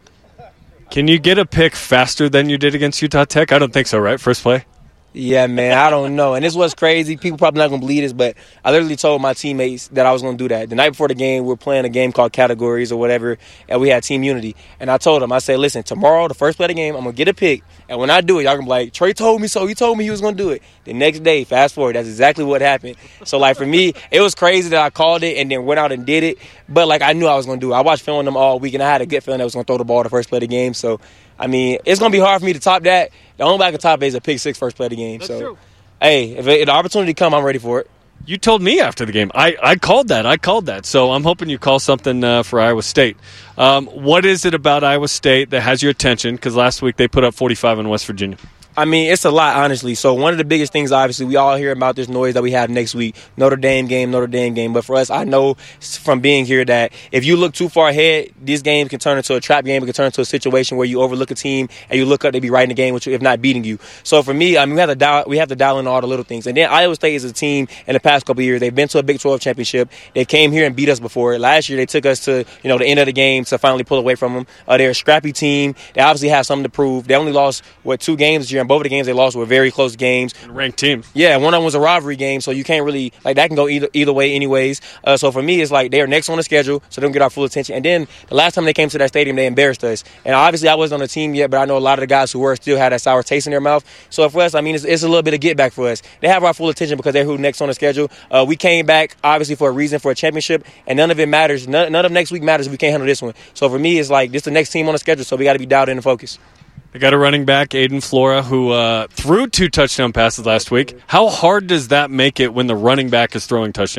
Can you get a pick faster than you did against Utah Tech? I don't think so, right? First play? Yeah, man, I don't know. And this was crazy. People probably not going to believe this, but I literally told my teammates that I was going to do that. The night before the game, we were playing a game called Categories or whatever, and we had Team Unity. And I told them, I said, listen, tomorrow, the first play of the game, I'm going to get a pick. And when I do it, y'all going to be like, Trey told me so. He told me he was going to do it. The next day, fast forward, that's exactly what happened. So, like, for me, it was crazy that I called it and then went out and did it. But, like, I knew I was going to do it. I watched film on them all week, and I had a good feeling I was going to throw the ball the first play of the game. So, I mean, it's going to be hard for me to top that. The only way I can top it is a pick six first play of the game. That's so. True. Hey, if, it, if the opportunity come, I'm ready for it. You told me after the game. I, I called that. I called that. So I'm hoping you call something uh, for Iowa State. Um, what is it about Iowa State that has your attention? Because last week they put up forty-five in West Virginia. I mean, it's a lot, honestly. So one of the biggest things, obviously, we all hear about this noise that we have next week. Notre Dame game, Notre Dame game. But for us, I know from being here that if you look too far ahead, these games can turn into a trap game. It can turn into a situation where you overlook a team and you look up, they be right in the game with you, if not beating you. So for me, I mean, we have to dial, we have to dial in all the little things. And then Iowa State is a team in the past couple of years. They've been to a Big twelve championship. They came here and beat us before. Last year, they took us to, you know, the end of the game to finally pull away from them. Uh, they're a scrappy team. They obviously have something to prove. They only lost, what, two games this year, and both of the games they lost were very close games. And ranked teams. Yeah, one of them was a rivalry game, so you can't really, like, that can go either either way anyways. Uh, so for me, it's like they're next on the schedule, so they don't get our full attention. And then the last time they came to that stadium, they embarrassed us. And obviously, I wasn't on the team yet, but I know a lot of the guys who were still had that sour taste in their mouth. So for us, I mean, it's, it's a little bit of get back for us. They have our full attention because they're who next on the schedule. Uh, we came back, obviously, for a reason, for a championship, and none of it matters. None, none of next week matters if we can't handle this one. So for me, it's like this is the next team on the schedule, so we got to be dialed in and focused. They got a running back, Aiden Flora, who uh, threw two touchdown passes last week. How hard does that make it when the running back is throwing touchdowns?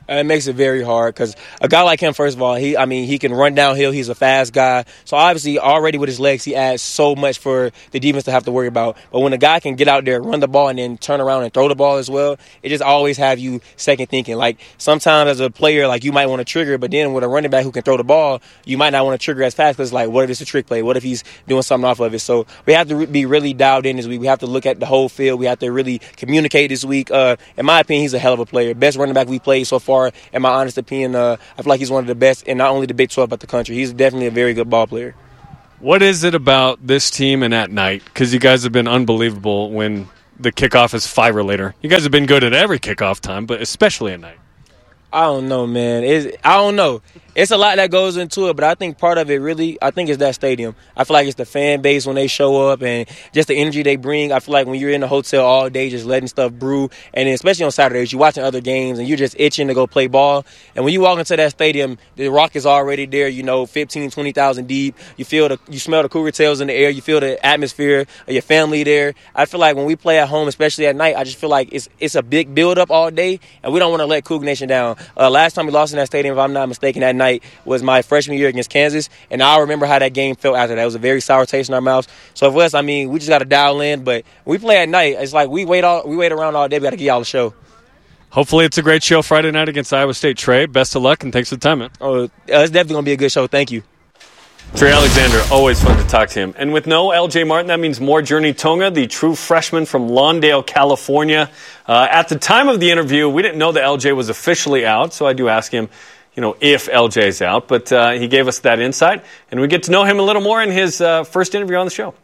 It makes it very hard because a guy like him, first of all, he I mean, he can run downhill. He's a fast guy. So, obviously, already with his legs, he adds so much for the defense to have to worry about. But when a guy can get out there, run the ball, and then turn around and throw the ball as well, it just always have you second thinking. Like, sometimes as a player, like, you might want to trigger, but then with a running back who can throw the ball, you might not want to trigger as fast because, like, what if it's a trick play? What if he's doing something off of it? So, we have to re- be really dialed in this week. We have to look at the whole field. We have to really communicate this week. Uh, in my opinion, he's a hell of a player. Best running back we played so far, in my honest opinion. Uh, I feel like he's one of the best in not only the Big twelve but the country. He's definitely a very good ball player. What is it about this team and at night? Because you guys have been unbelievable when the kickoff is five or later. You guys have been good at every kickoff time, but especially at night. I don't know, man. It's, I don't know. It's a lot that goes into it, but I think part of it really, I think it's that stadium. I feel like it's the fan base when they show up and just the energy they bring. I feel like when you're in the hotel all day just letting stuff brew, and then especially on Saturdays, you're watching other games and you're just itching to go play ball. And when you walk into that stadium, the rock is already there, you know, fifteen, twenty thousand deep. You feel the, you smell the cougar tails in the air. You feel the atmosphere of your family there. I feel like when we play at home, especially at night, I just feel like it's it's a big build-up all day, and we don't want to let Cougar Nation down. Uh, last time we lost in that stadium, if I'm not mistaken, that night was my freshman year against Kansas, and I remember how that game felt after that. It was a very sour taste in our mouths. So for us, I mean, we just got to dial in. But when we play at night, it's like we wait all we wait around all day. We got to get y'all a show. Hopefully it's a great show Friday night against Iowa State. Trey, best of luck, and thanks for the time, man. Oh, it's definitely going to be a good show. Thank you. Trey Alexander, always fun to talk to him. And with no L J Martin, that means more Journey Tonga, the true freshman from Lawndale, California. Uh, at the time of the interview, we didn't know that L J was officially out, so I do ask him, you know, if L J's out. But uh, he gave us that insight, and we get to know him a little more in his uh, first interview on the show.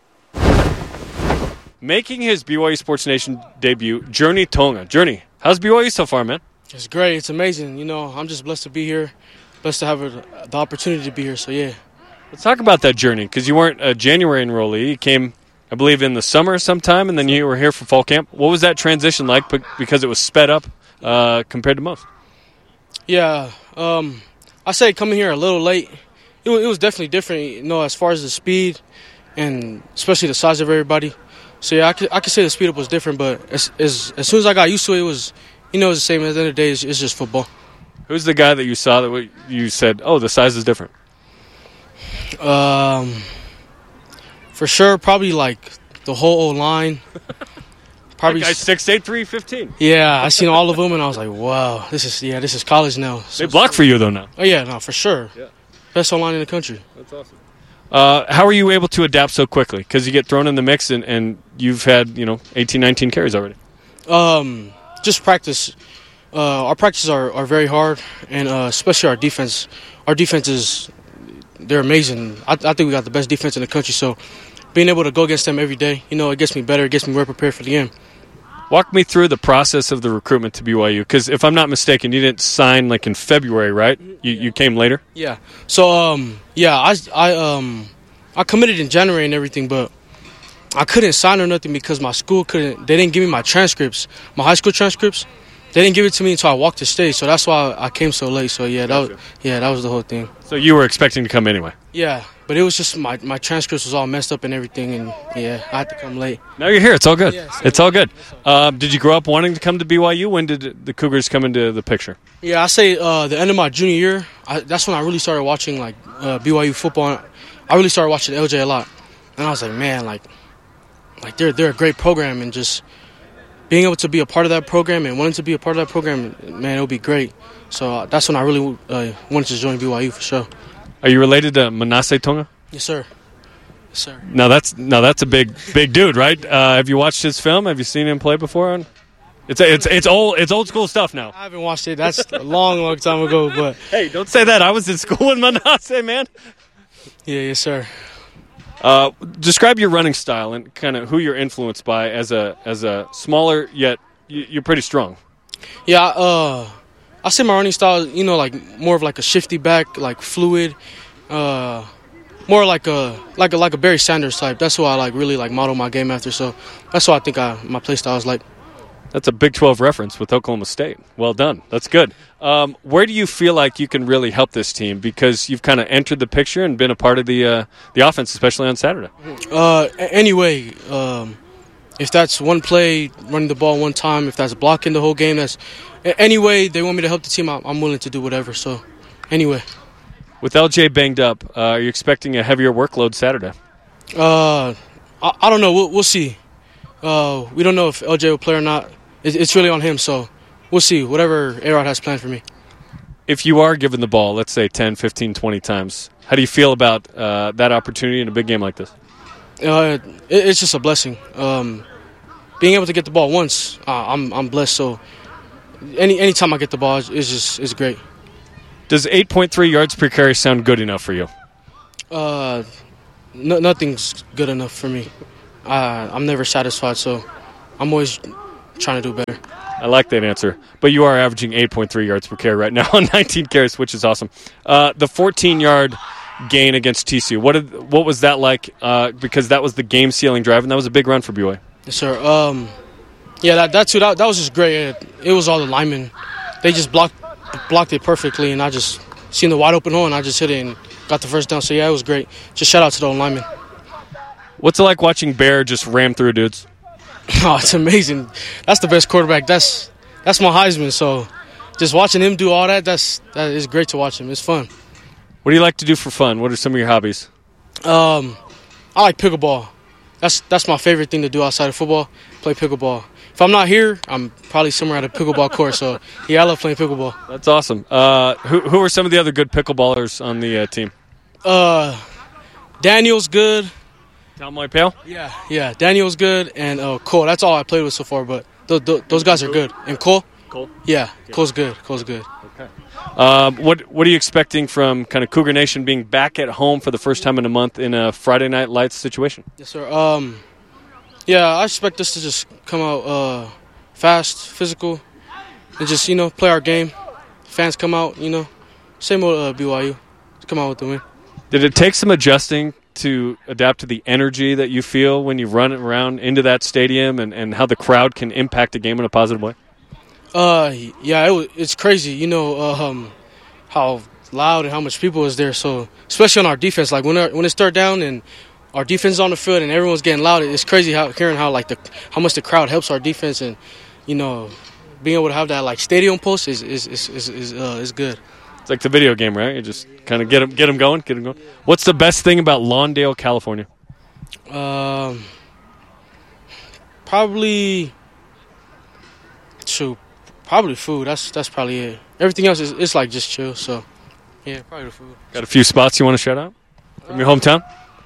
Making his B Y U Sports Nation debut, Journey Tonga. Journey, how's B Y U so far, man? It's great. It's amazing. You know, I'm just blessed to be here, blessed to have a, the opportunity to be here, so yeah. Let's talk about that journey, because you weren't a January enrollee. You came, I believe, in the summer sometime, and then you were here for fall camp. What was that transition like, because it was sped up uh, compared to most? Yeah, um, I say coming here a little late, it, it was definitely different, you know, as far as the speed and especially the size of everybody. So, yeah, I could, I could say the speed up was different, but as, as as soon as I got used to it, it was, you know, it was the same. At the end of the day, it's, it's just football. Who's the guy that you saw that you said, oh, the size is different? Um, for sure, probably like the whole O-line. Probably six eight, three fifteen. Yeah, I seen all of them, and I was like, wow, this is yeah, this is college now. So, they block for you, though, now. Oh, yeah, no, for sure. Yeah. Best O-line in the country. That's awesome. Uh, how are you able to adapt so quickly? Because you get thrown in the mix, and, and you've had, you know, eighteen, nineteen carries already. Um, just practice. Uh, our practices are, are very hard, and uh, especially our defense. Our defense is, they're amazing. I, I think we got the best defense in the country, so being able to go against them every day, you know, it gets me better. It gets me more prepared for the game. Walk me through the process of the recruitment to B Y U, because if I'm not mistaken, you didn't sign like in February, right? You you came later. Yeah. So um yeah I I um I committed in January and everything, but I couldn't sign or nothing because my school couldn't. They didn't give me my transcripts, my high school transcripts. They didn't give it to me until I walked the stage, so that's why I came so late. So yeah, that gotcha. was, yeah that was the whole thing. So you were expecting to come anyway. Yeah, but it was just my, my transcripts was all messed up and everything, and yeah, I had to come late. Now you're here. It's all good. Yeah, so it's all good. Um, did you grow up wanting to come to B Y U? When did the Cougars come into the picture? Yeah, I say uh, the end of my junior year. I, that's when I really started watching like uh, B Y U football. I really started watching L J a lot, and I was like, man, like, like they're they're a great program, and just being able to be a part of that program and wanting to be a part of that program, man, it would be great. So uh, that's when I really uh, wanted to join B Y U for sure. Are you related to Manasseh Tonga? Yes, sir. Yes, sir. Now that's now that's a big big dude, right? Uh, have you watched his film? Have you seen him play before? It's it's it's old it's old school stuff now. I haven't watched it. That's a long, long time ago. But hey, don't say that. I was in school with Manasseh, man. Yeah, yes, sir. Uh, describe your running style and kind of who you're influenced by as a as a smaller yet you're pretty strong. Yeah, uh, I say my running style, you know, like more of like a shifty back, like fluid, uh, more like a like a like a Barry Sanders type. That's who I like really like model my game after. So that's what I think I, my play style is like. That's a Big twelve reference with Oklahoma State. Well done. That's good. Um, where do you feel like you can really help this team? Because you've kind of entered the picture and been a part of the uh, the offense, especially on Saturday. Uh, anyway, um, if that's one play, running the ball one time, if that's blocking the whole game, that's any way they want me to help the team, I'm willing to do whatever. So, anyway. With L J banged up, uh, are you expecting a heavier workload Saturday? Uh, I, I don't know. We'll, we'll see. Uh, we don't know if L J will play or not. It, it's really on him, so we'll see. Whatever A-Rod has planned for me. If you are given the ball, let's say ten, fifteen, twenty times, how do you feel about uh, that opportunity in a big game like this? Uh, it, it's just a blessing. Um, being able to get the ball once, uh, I'm I'm blessed. So any anytime I get the ball, it's just it's great. Does eight point three yards per carry sound good enough for you? Uh, no, nothing's good enough for me. Uh, I'm never satisfied, so I'm always trying to do better. I like that answer. But you are averaging eight point three yards per carry right now on nineteen carries, which is awesome. Uh, the fourteen-yard gain against T C U, what did, what was that like? Uh, because that was the game-sealing drive, and that was a big run for B Y U. Yes, sir. Um, yeah, that that too. That, that was just great. It, it was all the linemen. They just blocked blocked it perfectly, and I just seen the wide open hole, and I just hit it and got the first down. So yeah, it was great. Just shout out to the old linemen. What's it like watching Bear just ram through dudes? Oh, it's amazing. That's the best quarterback. That's that's my Heisman. So just watching him do all that, that's that is great to watch him. It's fun. What do you like to do for fun? What are some of your hobbies? Um, I like pickleball. That's that's my favorite thing to do outside of football. Play pickleball. If I'm not here, I'm probably somewhere at a pickleball court. So yeah, I love playing pickleball. That's awesome. Uh, who who are some of the other good pickleballers on the uh, team? Uh, Daniel's good. Talmoy Pale? Yeah, yeah. Daniel's good, and uh, Cole. That's all I played with so far, but th- th- those guys are good. And Cole? Cole? Yeah, Cole's good. Cole's good. Okay. Um, what what are you expecting from kind of Cougar Nation being back at home for the first time in a month in a Friday Night Lights situation? Yes, sir. Um, yeah, I expect us to just come out uh, fast, physical, and just, you know, play our game. Fans come out, you know, same old uh, B Y U. Come out with the win. Did it take some adjusting to adapt to the energy that you feel when you run around into that stadium and, and how the crowd can impact a game in a positive way? Uh, yeah, it, it's crazy, you know, uh, um, how loud and how much people is there. So, especially on our defense, like when our, when it's third down and our defense is on the field and everyone's getting loud, it's crazy how hearing how like the how much the crowd helps our defense, and you know, being able to have that like stadium pulse is is is is, is, uh, is good. It's like the video game, right? You just kind of get them, get them going, get them going. What's the best thing about Lawndale, California? Um, probably, shoot, probably food. That's that's probably it. Everything else is it's like just chill. So, yeah, probably the food. Got a few spots you want to shout out from your hometown?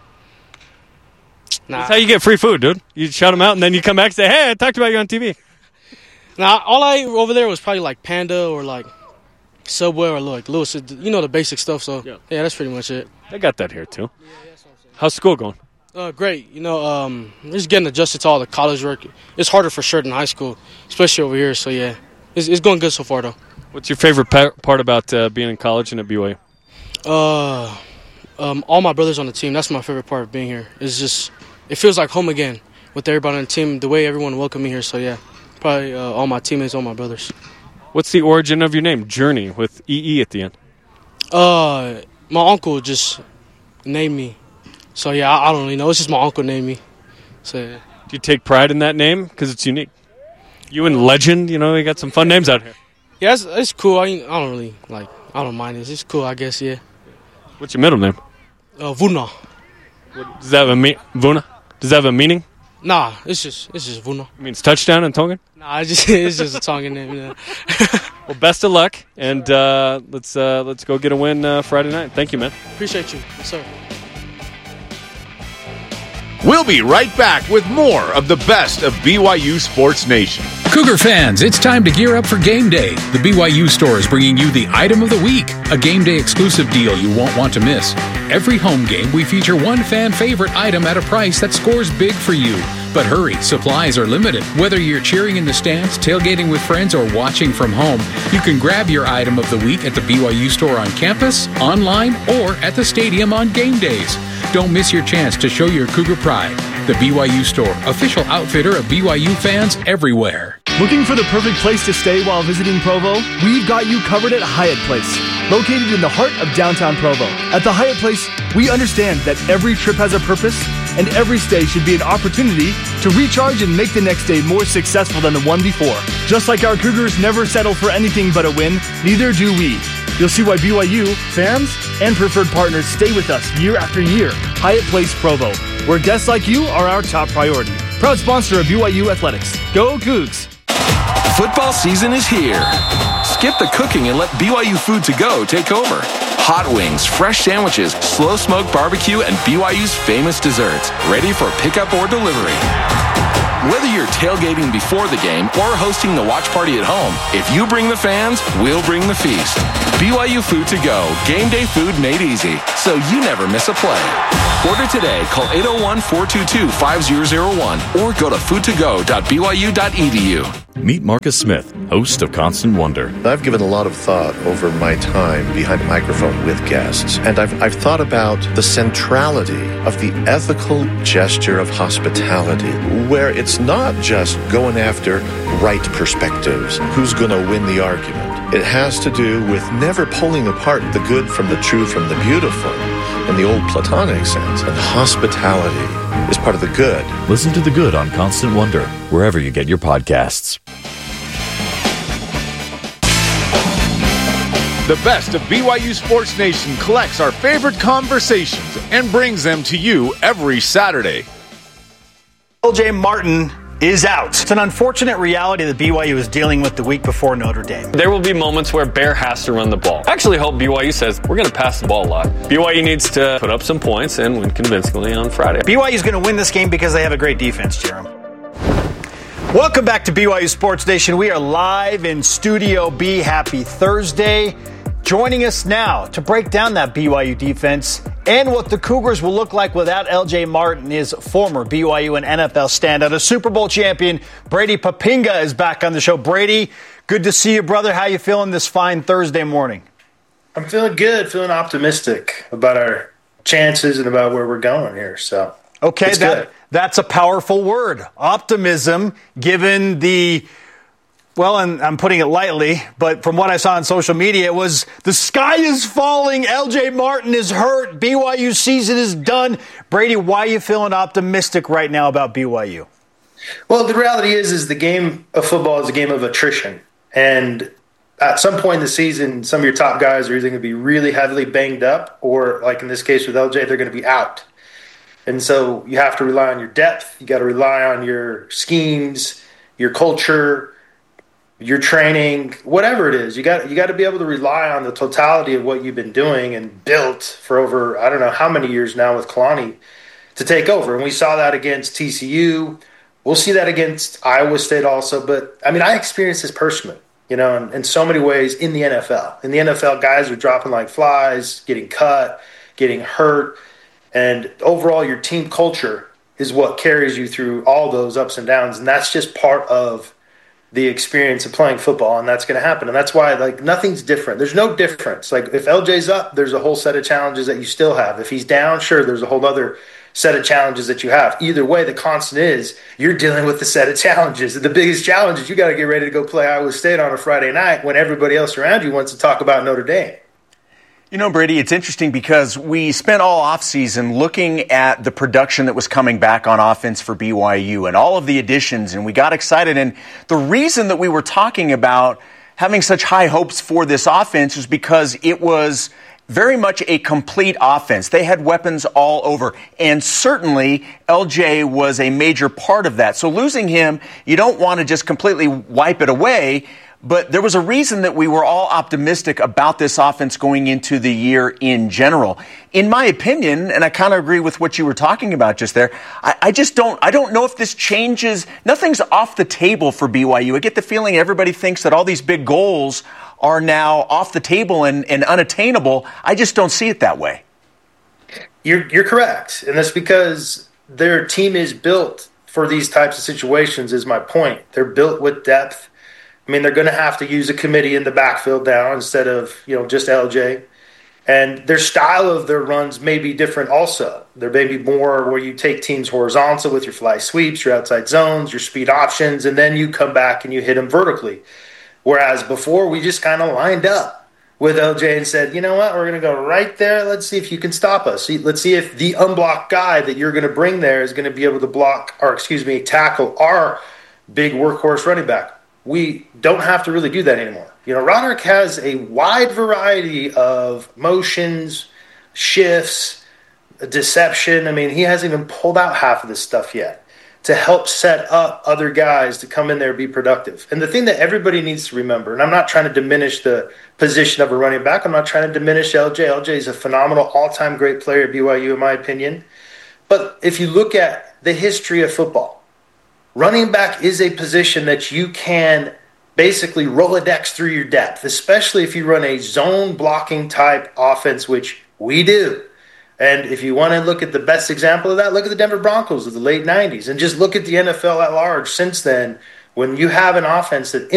Nah. That's how you get free food, dude. You shout them out, and then you come back and say, "Hey, I talked about you on T V." Nah, all I ate over there was probably like Panda or like Subway or like Lewis, you know, the basic stuff. So yeah, yeah that's pretty much it. They got that here too. Yeah, that's what I'm saying. How's school going? Uh, great. You know, um, just getting adjusted to all the college work. It's harder for sure than high school, especially over here. So yeah, it's, it's going good so far though. What's your favorite pa- part about uh, being in college and at B Y U? Uh, um, all my brothers on the team. That's my favorite part of being here. It's just it feels like home again with everybody on the team. The way everyone welcomed me here. So yeah, probably uh, all my teammates, all my brothers. What's the origin of your name, Journey, with E E at the end? Uh, my uncle just named me. So, yeah, I, I don't really know. It's just my uncle named me. So, yeah. Do you take pride in that name? Because it's unique. You and Legend, you know, you got some fun names out here. Yeah, it's, it's cool. I, I don't really, like, I don't mind it. It's cool, I guess, yeah. What's your middle name? Uh, Vuna. What, does that have a me- Vuna? Does that have a meaning? Nah, it's just it's just Vuna. It means touchdown in Tongan? Nah, it's just it's just a Tongan name. Yeah. Well, best of luck, and uh, let's uh, let's go get a win uh, Friday night. Thank you, man. Appreciate you, yes, sir. We'll be right back with more of the best of B Y U Sports Nation. Cougar fans, it's time to gear up for game day. The B Y U store is bringing you the item of the week, a game day exclusive deal you won't want to miss. Every home game, we feature one fan favorite item at a price that scores big for you. But hurry, supplies are limited. Whether you're cheering in the stands, tailgating with friends, or watching from home, you can grab your item of the week at the B Y U store on campus, online, or at the stadium on game days. Don't miss your chance to show your Cougar pride. The B Y U store, official outfitter of B Y U fans everywhere. Looking for the perfect place to stay while visiting Provo? We've got you covered at Hyatt Place, located in the heart of downtown Provo. At the Hyatt Place, we understand that every trip has a purpose, and every stay should be an opportunity to recharge and make the next day more successful than the one before. Just like our Cougars never settle for anything but a win, neither do we. You'll see why B Y U, fans, and preferred partners stay with us year after year. Hyatt Place Provo, where guests like you are our top priority. Proud sponsor of B Y U Athletics. Go Cougs! Football season is here. Skip the cooking and let B Y U Food to Go take over. Hot wings, fresh sandwiches, slow smoked barbecue, and B Y U's famous desserts, ready for pickup or delivery. Whether you're tailgating before the game or hosting the watch party at home, if you bring the fans, we'll bring the feast. B Y U Food to Go, game day food made easy, so you never miss a play. Order today, call eight oh one, four two two, five oh oh one or go to food to go dot b y u dot e d u. Meet Marcus Smith, host of Constant Wonder. I've given a lot of thought over my time behind a microphone with guests, and I've, I've thought about the centrality of the ethical gesture of hospitality, where it's not just going after right perspectives, who's going to win the argument. It has to do with never pulling apart the good from the true from the beautiful in the old Platonic sense, and hospitality is part of the good. Listen to The Good on Constant Wonder, wherever you get your podcasts. The best of B Y U Sports Nation collects our favorite conversations and brings them to you every Saturday. L J Martin is out. It's an unfortunate reality that B Y U is dealing with the week before Notre Dame. There will be moments where Bear has to run the ball. I actually hope B Y U says, we're going to pass the ball a lot. B Y U needs to put up some points and win convincingly on Friday. B Y U is going to win this game because they have a great defense, Jeremy. Welcome back to B Y U Sports Nation. We are live in Studio B. Happy Thursday. Joining us now to break down that B Y U defense and what the Cougars will look like without L J Martin is former B Y U and N F L standout, a Super Bowl champion, Brady Papinga is back on the show. Brady, good to see you, brother. How you feeling this fine Thursday morning? I'm feeling good, feeling optimistic about our chances and about where we're going here. So okay, that, that's a powerful word, optimism, given the... Well, and I'm putting it lightly, but from what I saw on social media, it was the sky is falling, L J Martin is hurt, B Y U season is done. Brady, why are you feeling optimistic right now about B Y U? Well, the reality is, is the game of football is a game of attrition. And at some point in the season, some of your top guys are either going to be really heavily banged up or, like in this case with L J, they're going to be out. And so you have to rely on your depth. You got to rely on your schemes, your culture, your training, whatever it is. You got you got to be able to rely on the totality of what you've been doing and built for over, I don't know how many years now with Kalani to take over. And we saw that against T C U. We'll see that against Iowa State also. But, I mean, I experienced this personally, you know, in, in so many ways in the N F L. In the N F L, guys are dropping like flies, getting cut, getting hurt. And overall, your team culture is what carries you through all those ups and downs. And that's just part of the experience of playing football, and that's going to happen. And that's why, like, nothing's different. There's no difference. Like, if L J's up, there's a whole set of challenges that you still have. If he's down, sure, there's a whole other set of challenges that you have. Either way, the constant is you're dealing with the set of challenges. The biggest challenge is you got to get ready to go play Iowa State on a Friday night when everybody else around you wants to talk about Notre Dame. You know, Brady, it's interesting because we spent all offseason looking at the production that was coming back on offense for B Y U and all of the additions, and we got excited. And the reason that we were talking about having such high hopes for this offense was because it was very much a complete offense. They had weapons all over, and certainly L J was a major part of that. So losing him, you don't want to just completely wipe it away. But there was a reason that we were all optimistic about this offense going into the year in general. In my opinion, and I kind of agree with what you were talking about just there, I, I just don't I don't know if this changes. Nothing's off the table for B Y U. I get the feeling everybody thinks that all these big goals are now off the table and, and unattainable. I just don't see it that way. You're, you're correct. And that's because their team is built for these types of situations, is my point. They're built with depth. I mean, they're going to have to use a committee in the backfield now instead of, you know, just L J. And their style of their runs may be different also. There may be more where you take teams horizontal with your fly sweeps, your outside zones, your speed options, and then you come back and you hit them vertically. Whereas before, we just kind of lined up. with L J and said, you know what, we're going to go right there. Let's see if you can stop us. See, let's see if the unblocked guy that you're going to bring there is going to be able to block, or excuse me, tackle our big workhorse running back. We don't have to really do that anymore. You know, Roderick has a wide variety of motions, shifts, deception. I mean, he hasn't even pulled out half of this stuff yet to help set up other guys to come in there and be productive. And the thing that everybody needs to remember, and I'm not trying to diminish the position of a running back. I'm not trying to diminish L J. L J is a phenomenal all-time great player at B Y U, in my opinion. But if you look at the history of football, running back is a position that you can basically Rolodex through your depth, especially if you run a zone blocking type offense, which we do. And if you want to look at the best example of that, look at the Denver Broncos of the late nineties and just look at the N F L at large since then. When you have an offense that